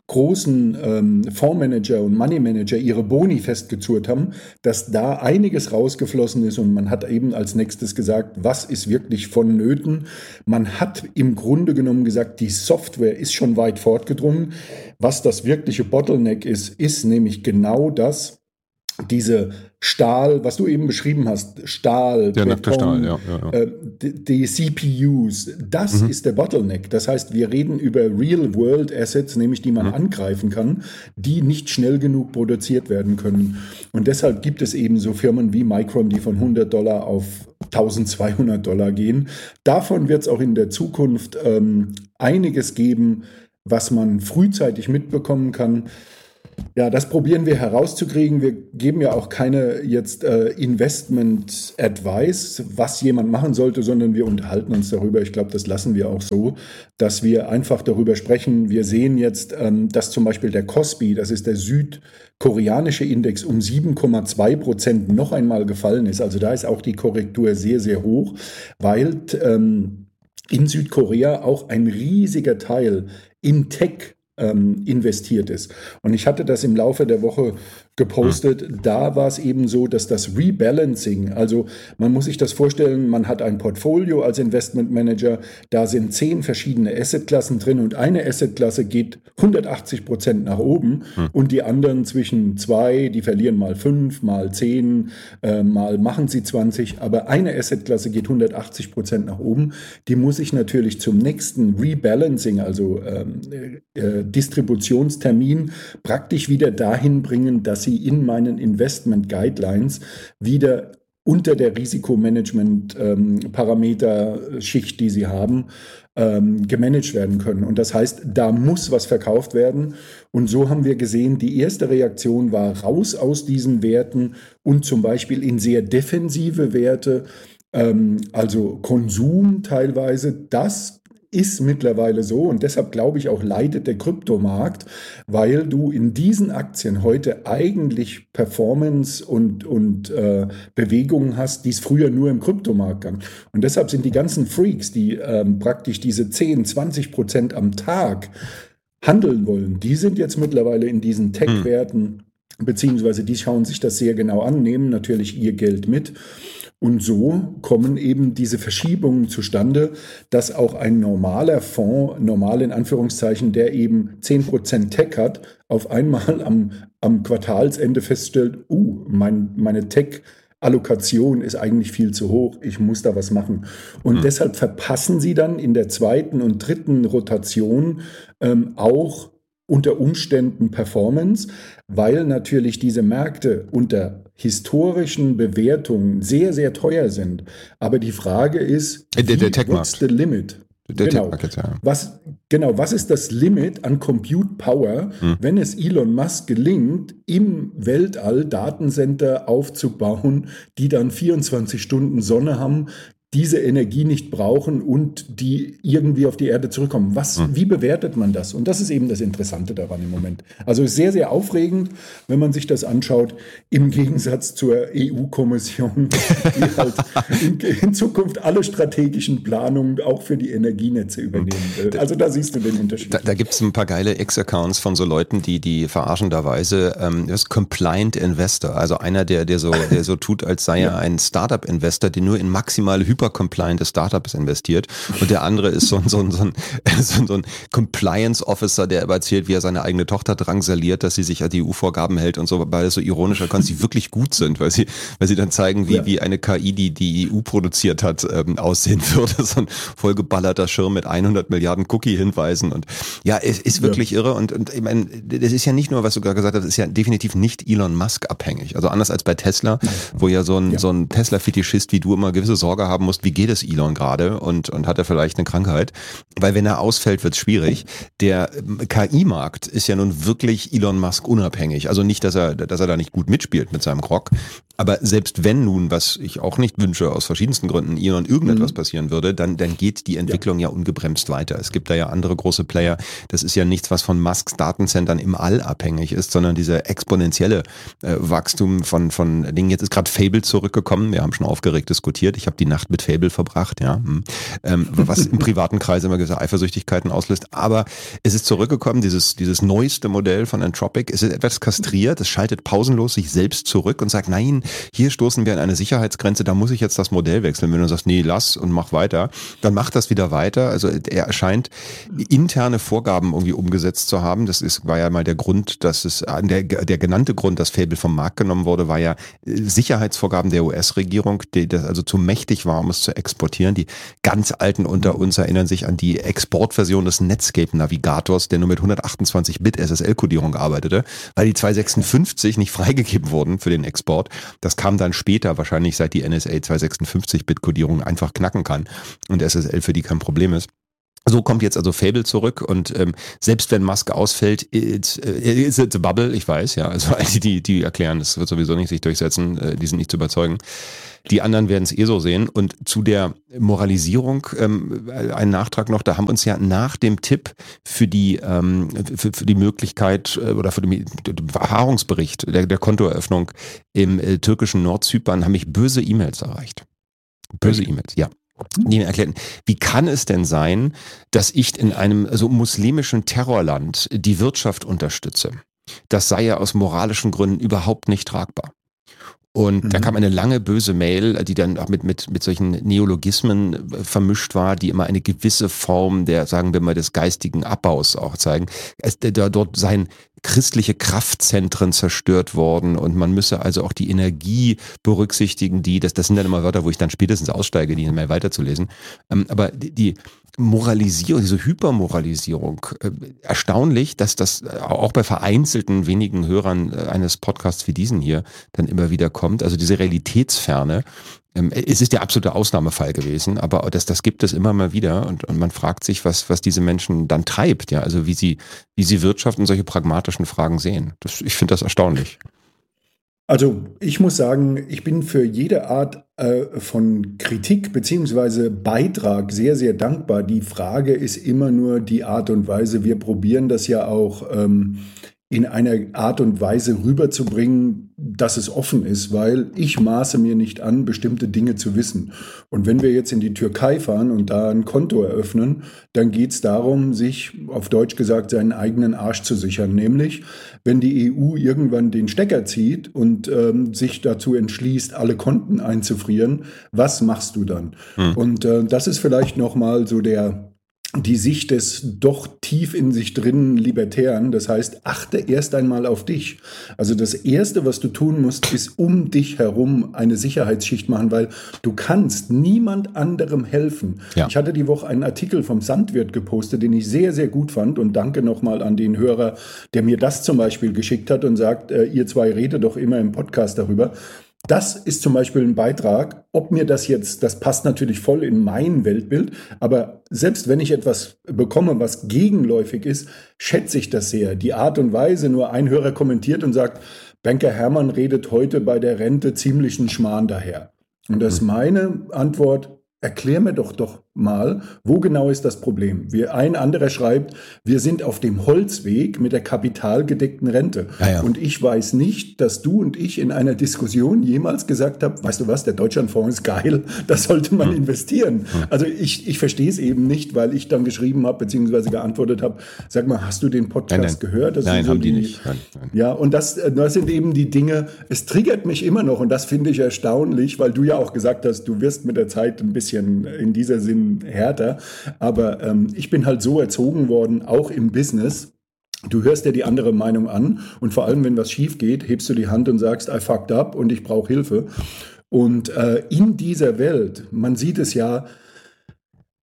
großen ähm, Fondsmanager und Moneymanager ihre Boni festgezurrt haben, dass da einiges rausgeflossen ist und man hat eben als nächstes gesagt, was ist wirklich vonnöten. Man hat im Grunde genommen gesagt, die Software ist schon weit fortgedrungen. Was das wirkliche Bottleneck ist, ist nämlich genau das, diese Stahl, was du eben beschrieben hast, Stahl, der nackte Stahl, ja, ja, ja. Äh, die, die C P Us, das mhm. ist der Bottleneck. Das heißt, wir reden über Real-World-Assets, nämlich die man mhm. angreifen kann, die nicht schnell genug produziert werden können. Und deshalb gibt es eben so Firmen wie Micron, die von hundert Dollar auf eintausendzweihundert Dollar gehen. Davon wird es auch in der Zukunft ähm, einiges geben, was man frühzeitig mitbekommen kann. Ja, das probieren wir herauszukriegen. Wir geben ja auch keine jetzt äh, Investment-Advice, was jemand machen sollte, sondern wir unterhalten uns darüber. Ich glaube, das lassen wir auch so, dass wir einfach darüber sprechen. Wir sehen jetzt, ähm, dass zum Beispiel der Kospi, das ist der südkoreanische Index, um sieben Komma zwei Prozent noch einmal gefallen ist. Also da ist auch die Korrektur sehr, sehr hoch, weil ähm, in Südkorea auch ein riesiger Teil in Tech investiert ist. Und ich hatte das im Laufe der Woche gepostet. Hm. Da war es eben so, dass das Rebalancing, also man muss sich das vorstellen, man hat ein Portfolio als Investment Manager, da sind zehn verschiedene Assetklassen drin und eine Assetklasse geht hundertachtzig Prozent nach oben hm. und die anderen zwischen zwei, die verlieren mal fünf, mal zehn, äh, mal machen sie zwanzig, aber eine Assetklasse geht hundertachtzig Prozent nach oben. Die muss ich natürlich zum nächsten Rebalancing, also ähm, äh, Distributionstermin, praktisch wieder dahin bringen, dass sie in meinen Investment Guidelines wieder unter der Risikomanagement-Parameter-Schicht, ähm, die sie haben, ähm, gemanagt werden können. Und das heißt, da muss was verkauft werden. Und so haben wir gesehen, die erste Reaktion war raus aus diesen Werten und zum Beispiel in sehr defensive Werte, ähm, also Konsum teilweise. Das ist mittlerweile so und deshalb glaube ich auch leidet der Kryptomarkt, weil du in diesen Aktien heute eigentlich Performance und, und äh, Bewegungen hast, die es früher nur im Kryptomarkt gab. Und deshalb sind die ganzen Freaks, die ähm, praktisch diese zehn, zwanzig Prozent am Tag handeln wollen, die sind jetzt mittlerweile in diesen Tech-Werten, beziehungsweise die schauen sich das sehr genau an, nehmen natürlich ihr Geld mit. Und so kommen eben diese Verschiebungen zustande, dass auch ein normaler Fonds, normal in Anführungszeichen, der eben zehn Prozent Tech hat, auf einmal am, am Quartalsende feststellt, uh, mein, meine Tech-Allokation ist eigentlich viel zu hoch, ich muss da was machen. Und mhm. deshalb verpassen sie dann in der zweiten und dritten Rotation ähm, auch unter Umständen Performance, weil natürlich diese Märkte unter historischen Bewertungen sehr, sehr teuer sind. Aber die Frage ist, der, der wie, what's the limit? Der genau. Tech-Market, ja. Was, genau, was ist das Limit an Compute Power, hm. wenn es Elon Musk gelingt, im Weltall Datencenter aufzubauen, die dann vierundzwanzig Stunden Sonne haben, diese Energie nicht brauchen und die irgendwie auf die Erde zurückkommen. Was, hm. Wie bewertet man das? Und das ist eben das Interessante daran im Moment. Also sehr, sehr aufregend, wenn man sich das anschaut, im Gegensatz zur E U-Kommission, die halt in, in Zukunft alle strategischen Planungen auch für die Energienetze übernehmen will. Also da siehst du den Unterschied. Da, da gibt es ein paar geile X-Accounts von so Leuten, die, die verarschenderweise, ähm, das ist Compliant Investor, also einer, der, der, so, der so tut, als sei er ein Startup-Investor, der nur in maximale hyper-compliante Startups investiert, und der andere ist so ein, so ein, so ein, so ein Compliance-Officer, der aber erzählt, wie er seine eigene Tochter drangsaliert, dass sie sich an die E U-Vorgaben hält und so, weil es so ironisch erkannt, sie wirklich gut sind, weil sie, weil sie dann zeigen, wie, ja. wie eine K I, die die E U produziert hat, ähm, aussehen würde. So ein vollgeballerter Schirm mit hundert Milliarden Cookie-Hinweisen, und ja, es ist wirklich ja. irre, und, und ich meine, das ist ja nicht nur, was du gerade gesagt hast, das ist ja definitiv nicht Elon Musk abhängig. Also anders als bei Tesla, wo ja so ein, ja. so ein Tesla-Fetischist wie du immer gewisse Sorge haben musst, wie geht es Elon gerade, und, und hat er vielleicht eine Krankheit? Weil wenn er ausfällt, wird es schwierig. Der K I-Markt ist ja nun wirklich Elon Musk unabhängig. Also nicht, dass er, dass er da nicht gut mitspielt mit seinem Grog, Aber selbst wenn nun, was ich auch nicht wünsche, aus verschiedensten Gründen, Elon irgendetwas mhm. passieren würde, dann, dann geht die Entwicklung ja. ja ungebremst weiter. Es gibt da ja andere große Player. Das ist ja nichts, was von Musks Datencentern im All abhängig ist, sondern dieser exponentielle äh, Wachstum von, von Dingen. Jetzt ist gerade Fable zurückgekommen. Wir haben schon aufgeregt diskutiert. Ich habe die Nacht mit Fable verbracht, ja. Ähm, was im privaten Kreis immer gewisse Eifersüchtigkeiten auslöst. Aber es ist zurückgekommen, dieses, dieses neueste Modell von Anthropic. Es ist etwas kastriert. Es schaltet pausenlos sich selbst zurück und sagt, nein, hier stoßen wir an eine Sicherheitsgrenze, da muss ich jetzt das Modell wechseln. Wenn du sagst, nee, lass und mach weiter, dann macht das wieder weiter. Also er erscheint interne Vorgaben irgendwie umgesetzt zu haben. Das ist, war ja mal der Grund, dass es, der, der genannte Grund, dass Fable vom Markt genommen wurde, war ja Sicherheitsvorgaben der U S-Regierung, die das also zu mächtig war, um es zu exportieren. Die ganz Alten unter uns erinnern sich an die Exportversion des Netscape-Navigators, der nur mit hundertachtundzwanzig Bit S S L-Kodierung arbeitete, weil die zweihundertsechsundfünfzig nicht freigegeben wurden für den Export. Das kam dann später, wahrscheinlich seit die N S A zweihundertsechsundfünfzig Bit Kodierung einfach knacken kann und S S L für die kein Problem ist. So kommt jetzt also Fable zurück und ähm, selbst wenn Musk ausfällt, it's, it's, it's a bubble, ich weiß, ja, also die, die, die erklären, das wird sowieso nicht sich durchsetzen, äh, die sind nicht zu überzeugen. Die anderen werden es eh so sehen. Und zu der Moralisierung ähm, ein Nachtrag noch, da haben uns ja nach dem Tipp für die ähm, für, für die Möglichkeit äh, oder für den Erfahrungsbericht der, der Kontoeröffnung im äh, türkischen Nordzypern haben mich böse E-Mails erreicht. Böse E-Mails, ja. Die mir erklärten, wie kann es denn sein, dass ich in einem so muslimischen Terrorland die Wirtschaft unterstütze? Das sei ja aus moralischen Gründen überhaupt nicht tragbar. Und mhm. da kam eine lange böse Mail, die dann auch mit, mit, mit solchen Neologismen vermischt war, die immer eine gewisse Form der, sagen wir mal, des geistigen Abbaus auch zeigen. Es, da, dort seien christliche Kraftzentren zerstört worden und man müsse also auch die Energie berücksichtigen, die, das, das sind dann immer Wörter, wo ich dann spätestens aussteige, die mal weiterzulesen. Ähm, aber die, die Moralisierung, diese Hypermoralisierung, äh, erstaunlich, dass das auch bei vereinzelten wenigen Hörern äh, eines Podcasts wie diesen hier dann immer wieder kommt. Also diese Realitätsferne. Ähm, es ist der absolute Ausnahmefall gewesen, aber das, das gibt es immer mal wieder und, und man fragt sich, was, was diese Menschen dann treibt, ja, also wie sie, wie sie Wirtschaft und solche pragmatischen Fragen sehen. Das, ich finde das erstaunlich. Also ich muss sagen, ich bin für jede Art äh, von Kritik beziehungsweise Beitrag sehr, sehr dankbar. Die Frage ist immer nur die Art und Weise. Wir probieren das ja auch ähm, in einer Art und Weise rüberzubringen, dass es offen ist, weil ich maße mir nicht an, bestimmte Dinge zu wissen. Und wenn wir jetzt in die Türkei fahren und da ein Konto eröffnen, dann geht es darum, sich auf Deutsch gesagt seinen eigenen Arsch zu sichern. Nämlich, wenn die E U irgendwann den Stecker zieht und ähm, sich dazu entschließt, alle Konten einzufrieren, was machst du dann? Hm. Und äh, das ist vielleicht nochmal so der die Sicht des doch tief in sich drinnen Libertären. Das heißt, achte erst einmal auf dich. Also das Erste, was du tun musst, ist um dich herum eine Sicherheitsschicht machen, weil du kannst niemand anderem helfen. Ja. Ich hatte die Woche einen Artikel vom Sandwirt gepostet, den ich sehr, sehr gut fand und danke nochmal an den Hörer, der mir das zum Beispiel geschickt hat und sagt, äh, ihr zwei redet doch immer im Podcast darüber. Das ist zum Beispiel ein Beitrag, ob mir das jetzt, das passt natürlich voll in mein Weltbild, aber selbst wenn ich etwas bekomme, was gegenläufig ist, schätze ich das sehr. Die Art und Weise, nur ein Hörer kommentiert und sagt, Banker Hermann redet heute bei der Rente ziemlichen Schmarrn daher. Und das ist meine Antwort, erklär mir doch doch mal, wo genau ist das Problem? Wir, ein anderer schreibt, wir sind auf dem Holzweg mit der kapitalgedeckten Rente. Ja, ja. Und ich weiß nicht, dass du und ich in einer Diskussion jemals gesagt haben, weißt du was, der Deutschlandfonds ist geil, da sollte man hm. investieren. Hm. Also ich, ich verstehe es eben nicht, weil ich dann geschrieben habe, beziehungsweise geantwortet habe, sag mal, hast du den Podcast nein, nein. gehört? Das nein, so haben die, die nicht. Nein, nein. Ja, und das, das sind eben die Dinge, es triggert mich immer noch und das finde ich erstaunlich, weil du ja auch gesagt hast, du wirst mit der Zeit ein bisschen in dieser Sinn härter, aber ähm, ich bin halt so erzogen worden, auch im Business. Du hörst dir die andere Meinung an und vor allem, wenn was schief geht, hebst du die Hand und sagst, I fucked up und ich brauche Hilfe. Und äh, in dieser Welt, man sieht es ja,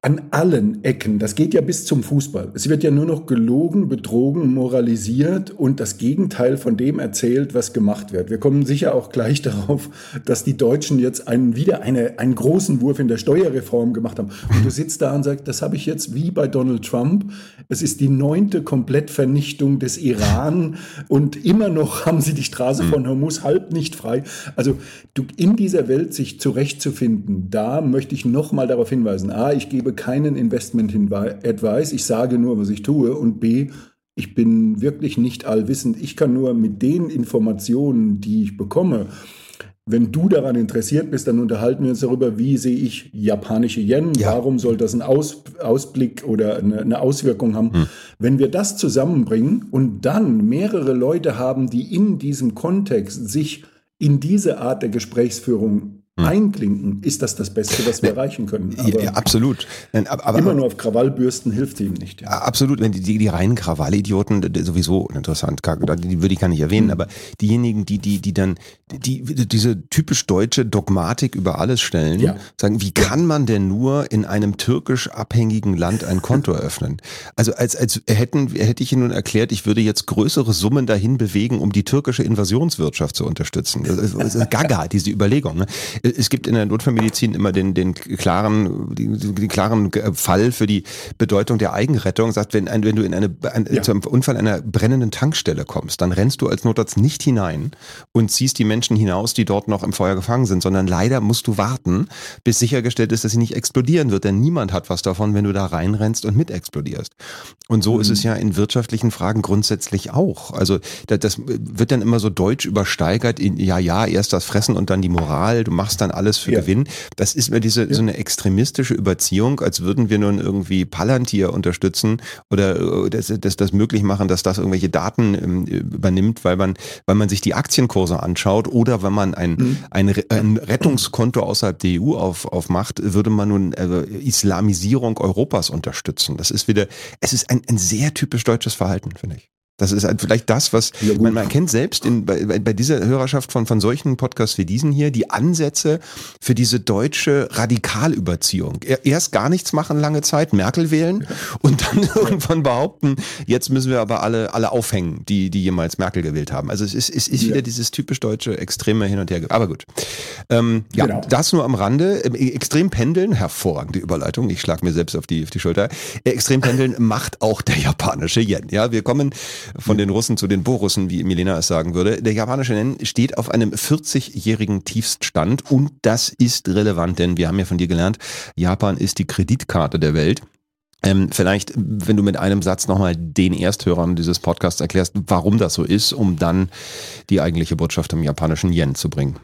an allen Ecken. Das geht ja bis zum Fußball. Es wird ja nur noch gelogen, betrogen, moralisiert und das Gegenteil von dem erzählt, was gemacht wird. Wir kommen sicher auch gleich darauf, dass die Deutschen jetzt einen, wieder eine, einen großen Wurf in der Steuerreform gemacht haben. Und du sitzt da und sagst, das habe ich jetzt wie bei Donald Trump. Es ist die neunte Komplettvernichtung des Iran und immer noch haben sie die Straße von Hormuz halb nicht frei. Also du, in dieser Welt sich zurechtzufinden, da möchte ich nochmal darauf hinweisen. A, ich gebe keinen Investment-Advice, ich sage nur, was ich tue, und B, ich bin wirklich nicht allwissend. Ich kann nur mit den Informationen, die ich bekomme, wenn du daran interessiert bist, dann unterhalten wir uns darüber, wie sehe ich japanische Yen, ja. Warum soll das einen Aus, Ausblick oder eine, eine Auswirkung haben. Hm. Wenn wir das zusammenbringen und dann mehrere Leute haben, die in diesem Kontext sich in diese Art der Gesprächsführung Hm. einklinken, ist das das Beste, was wir erreichen können. Aber ja, absolut. Aber, aber, immer nur auf Krawallbürsten hilft ihm nicht. Ja. Absolut. Wenn die, die, die reinen Krawallidioten, sowieso interessant, die würde ich gar nicht erwähnen, hm. aber diejenigen, die, die, die dann die, diese typisch deutsche Dogmatik über alles stellen, ja. sagen, wie kann man denn nur in einem türkisch abhängigen Land ein Konto eröffnen? Also als, als hätten, hätte ich Ihnen nun erklärt, ich würde jetzt größere Summen dahin bewegen, um die türkische Invasionswirtschaft zu unterstützen. Das ist gaga, diese Überlegung. Ne? Es gibt in der Notfallmedizin immer den, den klaren, den, den klaren Fall für die Bedeutung der Eigenrettung. Sagt, wenn, ein, wenn du in eine, ein, ja. zum Unfall einer brennenden Tankstelle kommst, dann rennst du als Notarzt nicht hinein und ziehst die Menschen hinaus, die dort noch im Feuer gefangen sind, sondern leider musst du warten, bis sichergestellt ist, dass sie nicht explodieren wird. Denn niemand hat was davon, wenn du da reinrennst und mit explodierst. Und so mhm. ist es ja in wirtschaftlichen Fragen grundsätzlich auch. Also das wird dann immer so deutsch übersteigert in, ja, ja, erst das Fressen und dann die Moral, du machst dann alles für ja. Gewinn. Das ist mir diese ja. so eine extremistische Überziehung, als würden wir nun irgendwie Palantir unterstützen oder das, das, das möglich machen, dass das irgendwelche Daten ähm, übernimmt, weil man, weil man sich die Aktienkurse anschaut oder wenn man ein, mhm. ein, ein Rettungskonto außerhalb der E U auf, aufmacht, würde man nun äh, Islamisierung Europas unterstützen. Das ist wieder, es ist ein, ein sehr typisch deutsches Verhalten, finde ich. Das ist halt vielleicht das, was ja, man, man erkennt selbst in, bei, bei dieser Hörerschaft von, von solchen Podcasts wie diesen hier, die Ansätze für diese deutsche Radikalüberziehung. Erst gar nichts machen lange Zeit, Merkel wählen und dann irgendwann behaupten, jetzt müssen wir aber alle, alle aufhängen, die, die jemals Merkel gewählt haben. Also es ist, es ist wieder ja. dieses typisch deutsche extreme Hin und Her. Aber gut. Ähm, ja, genau. Das nur am Rande. Extrem pendeln, hervorragende Überleitung. Ich schlage mir selbst auf die, auf die Schulter. Extrem pendeln macht auch der japanische Yen. Ja, wir kommen von den Russen zu den Borussen, wie Milena es sagen würde. Der japanische Yen steht auf einem vierzigjährigen Tiefststand und das ist relevant, denn wir haben ja von dir gelernt, Japan ist die Kreditkarte der Welt. Ähm, vielleicht, wenn du mit einem Satz nochmal den Ersthörern dieses Podcasts erklärst, warum das so ist, um dann die eigentliche Botschaft im japanischen Yen zu bringen.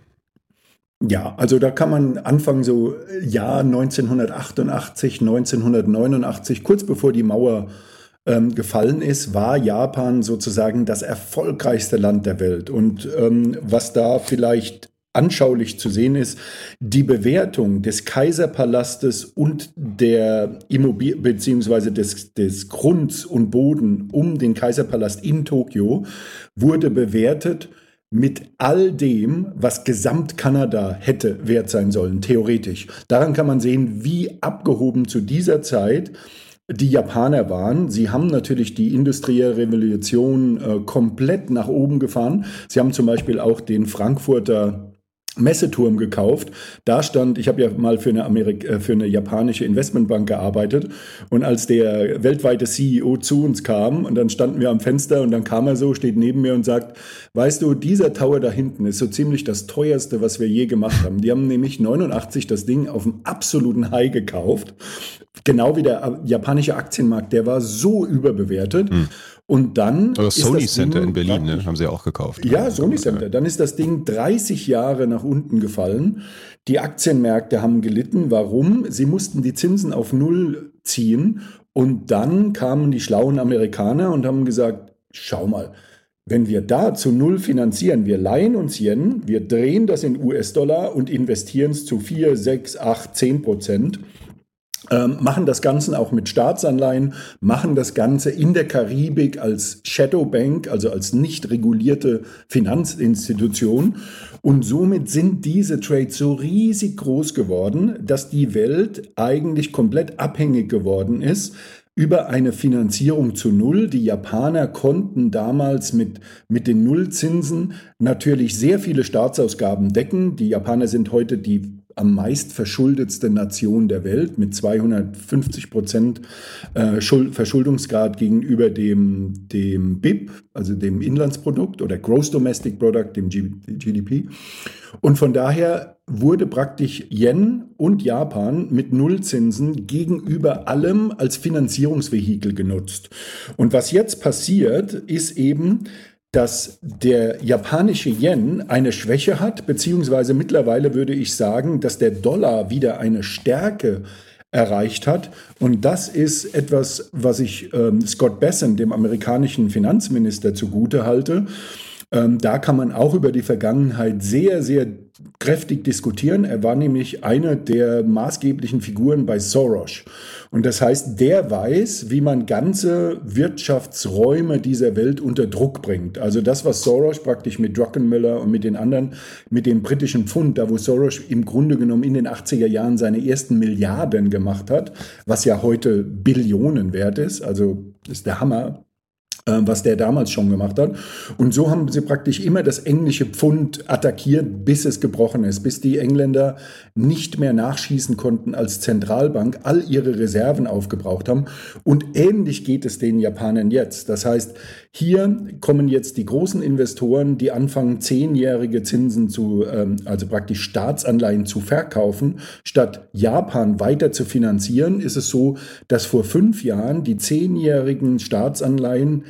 Ja, also da kann man anfangen, so Jahr neunzehnhundertachtundachtzig, neunzehnhundertneunundachtzig, kurz bevor die Mauer ähm, gefallen ist, war Japan sozusagen das erfolgreichste Land der Welt. Und ähm, was da vielleicht anschaulich zu sehen ist, die Bewertung des Kaiserpalastes und der Immobilie beziehungsweise des, des Grunds und Boden um den Kaiserpalast in Tokio wurde bewertet mit all dem, was Gesamtkanada hätte wert sein sollen, theoretisch. Daran kann man sehen, wie abgehoben zu dieser Zeit die Japaner waren. Sie haben natürlich die industrielle Revolution äh, komplett nach oben gefahren. Sie haben zum Beispiel auch den Frankfurter Messeturm gekauft. Da stand, ich habe ja mal für eine, Amerik- äh, für eine japanische Investmentbank gearbeitet und als der weltweite C E O zu uns kam und dann standen wir am Fenster und dann kam er so, steht neben mir und sagt, weißt du, dieser Tower da hinten ist so ziemlich das teuerste, was wir je gemacht haben. Die haben nämlich neunundachtzig das Ding auf dem absoluten High gekauft. Genau wie der japanische Aktienmarkt, der war so überbewertet. Hm. Und dann das ist Sony das Center Ding in Berlin, ne? Haben sie ja auch gekauft. Ja, ja, Sony Center. Dann ist das Ding dreißig Jahre nach unten gefallen. Die Aktienmärkte haben gelitten. Warum? Sie mussten die Zinsen auf Null ziehen. Und dann kamen die schlauen Amerikaner und haben gesagt, schau mal, wenn wir da zu Null finanzieren, wir leihen uns Yen, wir drehen das in U S-Dollar und investieren es zu vier, sechs, acht, zehn Prozent. Ähm, machen das Ganze auch mit Staatsanleihen, machen das Ganze in der Karibik als Shadow Bank, also als nicht regulierte Finanzinstitution. Und somit sind diese Trades so riesig groß geworden, dass die Welt eigentlich komplett abhängig geworden ist über eine Finanzierung zu Null. Die Japaner konnten damals mit, mit den Nullzinsen natürlich sehr viele Staatsausgaben decken. Die Japaner sind heute die am meist verschuldetste Nation der Welt mit zweihundertfünfzig Prozent äh, Verschuldungsgrad gegenüber dem, dem B I P, also dem Inlandsprodukt oder Gross Domestic Product, dem G D P. Und von daher wurde praktisch Yen und Japan mit Nullzinsen gegenüber allem als Finanzierungsvehikel genutzt. Und was jetzt passiert, ist eben, dass der japanische Yen eine Schwäche hat, beziehungsweise mittlerweile würde ich sagen, dass der Dollar wieder eine Stärke erreicht hat. Und das ist etwas, was ich ähm, Scott Bessent, dem amerikanischen Finanzminister, zugute halte. Ähm, da kann man auch über die Vergangenheit sehr, sehr kräftig diskutieren. Er war nämlich eine der maßgeblichen Figuren bei Soros. Und das heißt, der weiß, wie man ganze Wirtschaftsräume dieser Welt unter Druck bringt. Also das, was Soros praktisch mit Druckenmiller und mit den anderen, mit dem britischen Pfund, da wo Soros im Grunde genommen in den achtziger Jahren seine ersten Milliarden gemacht hat, was ja heute Billionen wert ist, also ist der Hammer, was der damals schon gemacht hat. Und so haben sie praktisch immer das englische Pfund attackiert, bis es gebrochen ist, bis die Engländer nicht mehr nachschießen konnten als Zentralbank, all ihre Reserven aufgebraucht haben. Und ähnlich geht es den Japanern jetzt. Das heißt, hier kommen jetzt die großen Investoren, die anfangen, zehnjährige Zinsen zu, also praktisch Staatsanleihen zu verkaufen. Statt Japan weiter zu finanzieren, ist es so, dass vor fünf Jahren die zehnjährigen Staatsanleihen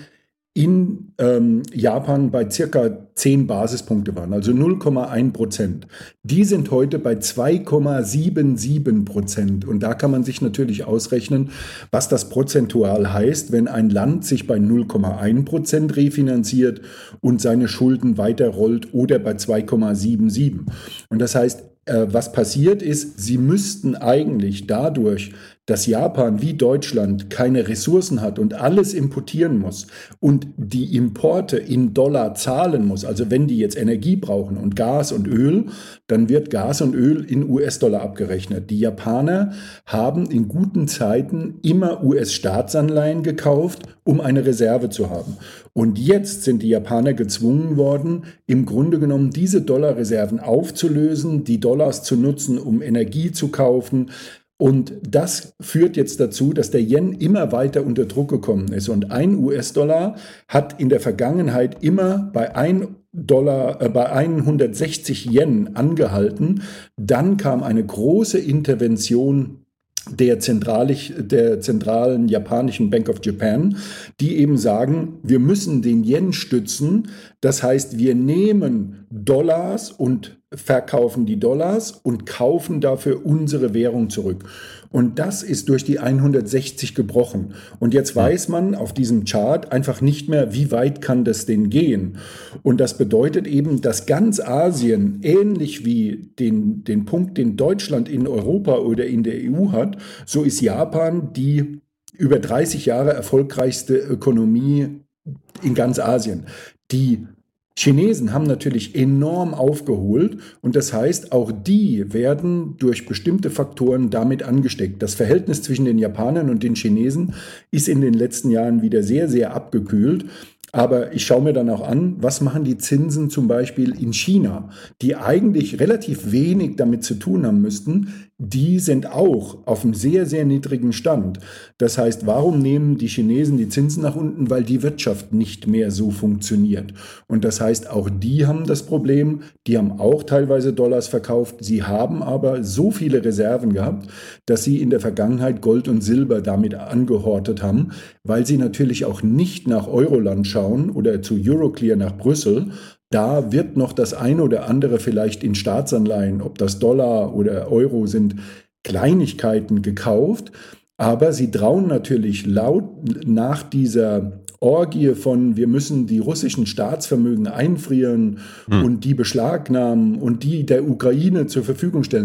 in ähm, Japan bei circa zehn Basispunkte waren, also null Komma eins Prozent. Die sind heute bei zwei Komma siebenundsiebzig Prozent. Und da kann man sich natürlich ausrechnen, was das prozentual heißt, wenn ein Land sich bei null Komma eins Prozent refinanziert und seine Schulden weiterrollt oder bei zwei Komma siebenundsiebzig. Und das heißt, äh, was passiert ist, sie müssten eigentlich dadurch, dass Japan wie Deutschland keine Ressourcen hat und alles importieren muss und die Importe in Dollar zahlen muss, also wenn die jetzt Energie brauchen und Gas und Öl, dann wird Gas und Öl in U S-Dollar abgerechnet. Die Japaner haben in guten Zeiten immer U S-Staatsanleihen gekauft, um eine Reserve zu haben. Und jetzt sind die Japaner gezwungen worden, im Grunde genommen diese Dollarreserven aufzulösen, die Dollars zu nutzen, um Energie zu kaufen. Und das führt jetzt dazu, dass der Yen immer weiter unter Druck gekommen ist. Und ein U S-Dollar hat in der Vergangenheit immer bei ein Dollar, äh, bei hundertsechzig Yen angehalten. Dann kam eine große Intervention der, zentralig, der zentralen japanischen Bank of Japan, die eben sagen, wir müssen den Yen stützen. Das heißt, wir nehmen Dollars und verkaufen die Dollars und kaufen dafür unsere Währung zurück. Und das ist durch die hundertsechzig gebrochen. Und jetzt weiß man auf diesem Chart einfach nicht mehr, wie weit kann das denn gehen. Und das bedeutet eben, dass ganz Asien, ähnlich wie den, den Punkt, den Deutschland in Europa oder in der E U hat, so ist Japan die über dreißig Jahre erfolgreichste Ökonomie in ganz Asien. Die Chinesen haben natürlich enorm aufgeholt und das heißt, auch die werden durch bestimmte Faktoren damit angesteckt. Das Verhältnis zwischen den Japanern und den Chinesen ist in den letzten Jahren wieder sehr, sehr abgekühlt. Aber ich schaue mir dann auch an, was machen die Zinsen zum Beispiel in China, die eigentlich relativ wenig damit zu tun haben müssten. Die sind auch auf einem sehr, sehr niedrigen Stand. Das heißt, warum nehmen die Chinesen die Zinsen nach unten? Weil die Wirtschaft nicht mehr so funktioniert. Und das heißt, auch die haben das Problem. Die haben auch teilweise Dollars verkauft. Sie haben aber so viele Reserven gehabt, dass sie in der Vergangenheit Gold und Silber damit angehortet haben, weil sie natürlich auch nicht nach Euroland schauen oder zu Euroclear nach Brüssel. Da wird noch das eine oder andere vielleicht in Staatsanleihen, ob das Dollar oder Euro sind, Kleinigkeiten gekauft. Aber sie trauen natürlich laut nach dieser Orgie von, wir müssen die russischen Staatsvermögen einfrieren hm. und die beschlagnahmen und die der Ukraine zur Verfügung stellen.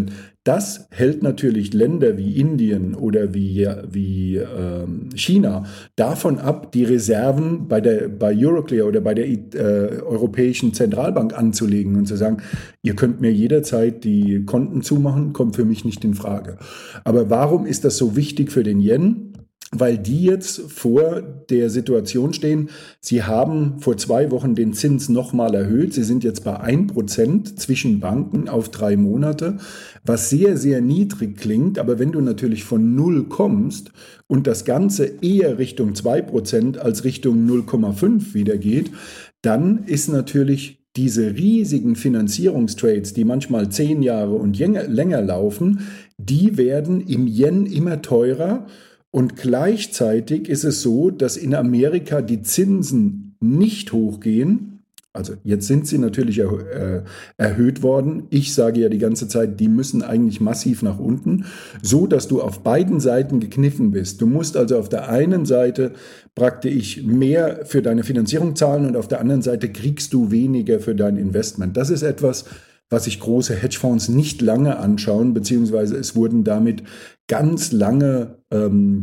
Das hält natürlich Länder wie Indien oder wie, wie ähm, China davon ab, die Reserven bei, der, bei Euroclear oder bei der äh, Europäischen Zentralbank anzulegen und zu sagen, ihr könnt mir jederzeit die Konten zumachen, kommt für mich nicht in Frage. Aber warum ist das so wichtig für den Yen? Weil die jetzt vor der Situation stehen, sie haben vor zwei Wochen den Zins nochmal erhöht. Sie sind jetzt bei ein Prozent zwischen Banken auf drei Monate, was sehr, sehr niedrig klingt. Aber wenn du natürlich von null kommst und das Ganze eher Richtung zwei Prozent als Richtung null Komma fünf wieder geht, dann ist natürlich diese riesigen Finanzierungstrades, die manchmal zehn Jahre und länger laufen, die werden im Yen immer teurer. Und gleichzeitig ist es so, dass in Amerika die Zinsen nicht hochgehen. Also jetzt sind sie natürlich erhö- äh, erhöht worden. Ich sage ja die ganze Zeit, die müssen eigentlich massiv nach unten, so dass du auf beiden Seiten gekniffen bist. Du musst also auf der einen Seite praktisch mehr für deine Finanzierung zahlen und auf der anderen Seite kriegst du weniger für dein Investment. Das ist etwas, was sich große Hedgefonds nicht lange anschauen, beziehungsweise es wurden damit ganz lange ähm,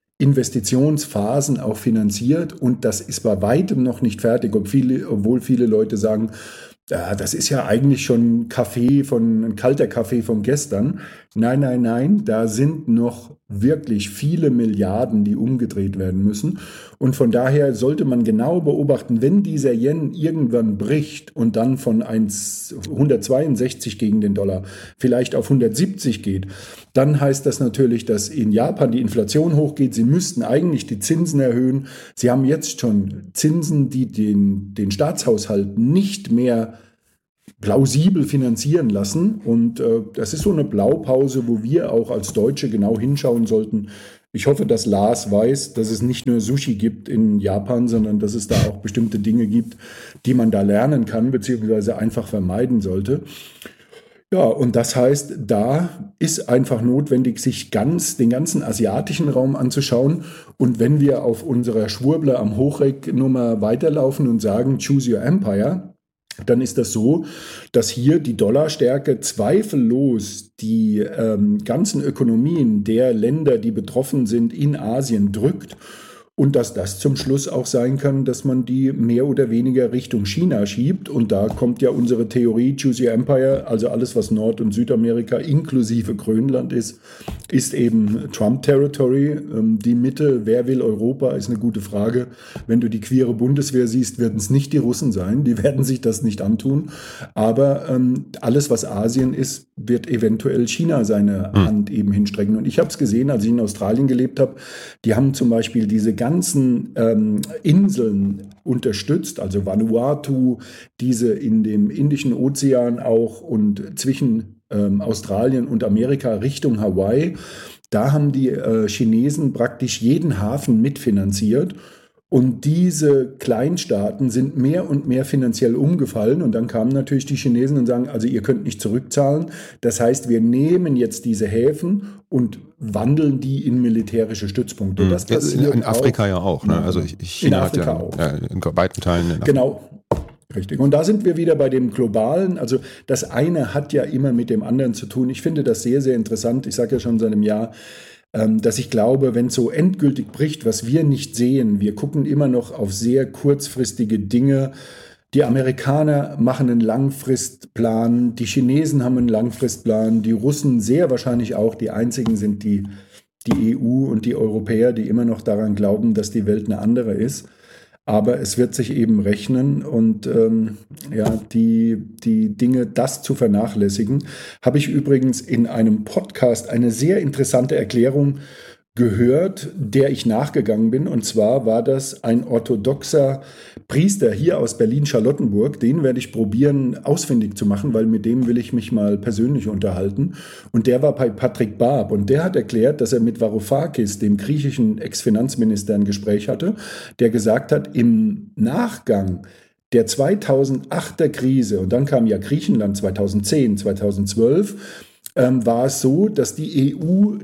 Investitionsphasen auch finanziert und das ist bei weitem noch nicht fertig, ob viele, obwohl viele Leute sagen, ja, das ist ja eigentlich schon Kaffee von, ein kalter Kaffee von gestern. Nein, nein, nein, da sind noch wirklich viele Milliarden, die umgedreht werden müssen. Und von daher sollte man genau beobachten, wenn dieser Yen irgendwann bricht und dann von hundertzweiundsechzig gegen den Dollar vielleicht auf hundertsiebzig geht, dann heißt das natürlich, dass in Japan die Inflation hochgeht. Sie müssten eigentlich die Zinsen erhöhen. Sie haben jetzt schon Zinsen, die den, den Staatshaushalt nicht mehr plausibel finanzieren lassen. Und äh, das ist so eine Blaupause, wo wir auch als Deutsche genau hinschauen sollten. Ich hoffe, dass Lars weiß, dass es nicht nur Sushi gibt in Japan, sondern dass es da auch bestimmte Dinge gibt, die man da lernen kann, beziehungsweise einfach vermeiden sollte. Ja, und das heißt, da ist einfach notwendig, sich ganz den ganzen asiatischen Raum anzuschauen. Und wenn wir auf unserer Schwurbler am Hochreck-Nummer weiterlaufen und sagen, choose your empire, dann ist das so, dass hier die Dollarstärke zweifellos die ähm, ganzen Ökonomien der Länder, die betroffen sind, in Asien drückt. Und dass das zum Schluss auch sein kann, dass man die mehr oder weniger Richtung China schiebt. Und da kommt ja unsere Theorie, Choose Your Empire, also alles, was Nord- und Südamerika inklusive Grönland ist, ist eben Trump-Territory. Die Mitte, wer will Europa, ist eine gute Frage. Wenn du die queere Bundeswehr siehst, werden es nicht die Russen sein. Die werden sich das nicht antun. Aber ähm, alles, was Asien ist, wird eventuell China seine Hand eben hinstrecken. Und ich habe es gesehen, als ich in Australien gelebt habe. Die haben zum Beispiel diese ganzen ähm, Inseln unterstützt, also Vanuatu, diese in dem Indischen Ozean auch und zwischen ähm, Australien und Amerika Richtung Hawaii. Da haben die äh, Chinesen praktisch jeden Hafen mitfinanziert. Und diese Kleinstaaten sind mehr und mehr finanziell umgefallen. Und dann kamen natürlich die Chinesen und sagen, also ihr könnt nicht zurückzahlen. Das heißt, wir nehmen jetzt diese Häfen und wandeln die in militärische Stützpunkte. Mhm. Das passiert in Afrika auch, ja auch. Ne? Also China in Afrika hat ja, auch. Ja, in weiten Teilen. In Afrika. Genau. Richtig. Und da sind wir wieder bei dem Globalen. Also das eine hat ja immer mit dem anderen zu tun. Ich finde das sehr, sehr interessant. Ich sage ja schon seit einem Jahr, dass ich glaube, wenn es so endgültig bricht, was wir nicht sehen, wir gucken immer noch auf sehr kurzfristige Dinge. Die Amerikaner machen einen Langfristplan, die Chinesen haben einen Langfristplan, die Russen sehr wahrscheinlich auch. Die einzigen sind die, die E U und die Europäer, die immer noch daran glauben, dass die Welt eine andere ist. Aber es wird sich eben rechnen und ähm, ja, die, die Dinge, das zu vernachlässigen, habe ich übrigens in einem Podcast eine sehr interessante Erklärung gehört, der ich nachgegangen bin. Und zwar war das ein orthodoxer Priester hier aus Berlin-Charlottenburg. Den werde ich probieren ausfindig zu machen, weil mit dem will ich mich mal persönlich unterhalten. Und der war bei Patrick Barb und der hat erklärt, dass er mit Varoufakis, dem griechischen Ex-Finanzminister, ein Gespräch hatte, der gesagt hat, im Nachgang der zweitausendachter Krise, und dann kam ja Griechenland zweitausendzehn, zweitausendzwölf, Ähm, war es so, dass die E U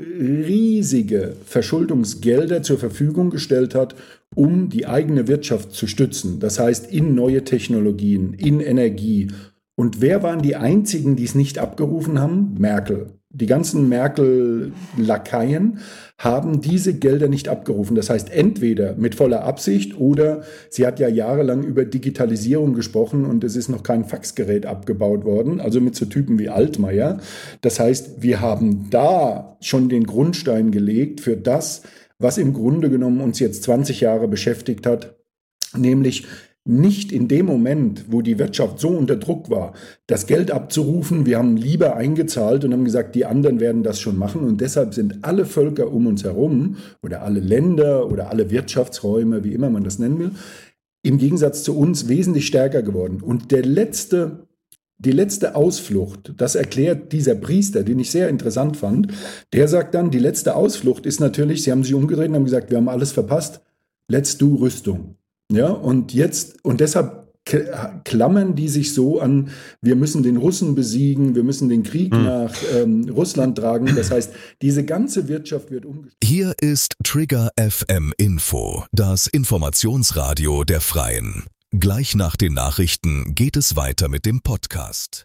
riesige Verschuldungsgelder zur Verfügung gestellt hat, um die eigene Wirtschaft zu stützen. Das heißt, in neue Technologien, in Energie. Und wer waren die einzigen, die es nicht abgerufen haben? Merkel. Die ganzen Merkel-Lakaien haben diese Gelder nicht abgerufen. Das heißt, entweder mit voller Absicht oder sie hat ja jahrelang über Digitalisierung gesprochen und es ist noch kein Faxgerät abgebaut worden, also mit so Typen wie Altmaier. Das heißt, wir haben da schon den Grundstein gelegt für das, was im Grunde genommen uns jetzt zwanzig Jahre beschäftigt hat, nämlich nicht in dem Moment, wo die Wirtschaft so unter Druck war, das Geld abzurufen. Wir haben lieber eingezahlt und haben gesagt, die anderen werden das schon machen. Und deshalb sind alle Völker um uns herum oder alle Länder oder alle Wirtschaftsräume, wie immer man das nennen will, im Gegensatz zu uns wesentlich stärker geworden. Und der letzte, die letzte Ausflucht, das erklärt dieser Priester, den ich sehr interessant fand, der sagt dann, die letzte Ausflucht ist natürlich, sie haben sich umgedreht und haben gesagt, wir haben alles verpasst, let's do Rüstung. Ja, und jetzt, und deshalb klammern die sich so an, wir müssen den Russen besiegen, wir müssen den Krieg hm. nach ähm, Russland tragen. Das heißt, diese ganze Wirtschaft wird umgestellt. Hier ist Trigger F M Info, das Informationsradio der Freien. Gleich nach den Nachrichten geht es weiter mit dem Podcast.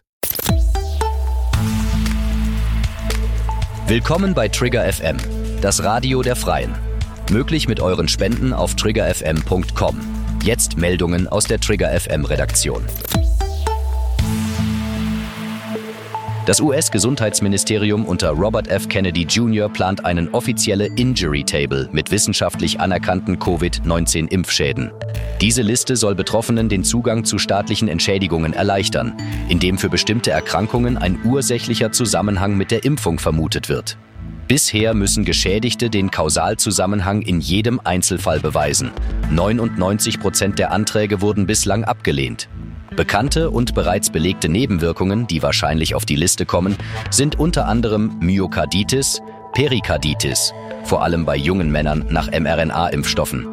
Willkommen bei Trigger F M, das Radio der Freien. Möglich mit euren Spenden auf trigger f m punkt com. Jetzt Meldungen aus der Trigger F M-Redaktion. Das U S-Gesundheitsministerium unter Robert F. Kennedy Junior plant einen offizielle Injury Table mit wissenschaftlich anerkannten Covid neunzehn Impfschäden. Diese Liste soll Betroffenen den Zugang zu staatlichen Entschädigungen erleichtern, indem für bestimmte Erkrankungen ein ursächlicher Zusammenhang mit der Impfung vermutet wird. Bisher müssen Geschädigte den Kausalzusammenhang in jedem Einzelfall beweisen. neunundneunzig Prozent der Anträge wurden bislang abgelehnt. Bekannte und bereits belegte Nebenwirkungen, die wahrscheinlich auf die Liste kommen, sind unter anderem Myokarditis, Perikarditis, vor allem bei jungen Männern nach M R N A-Impfstoffen,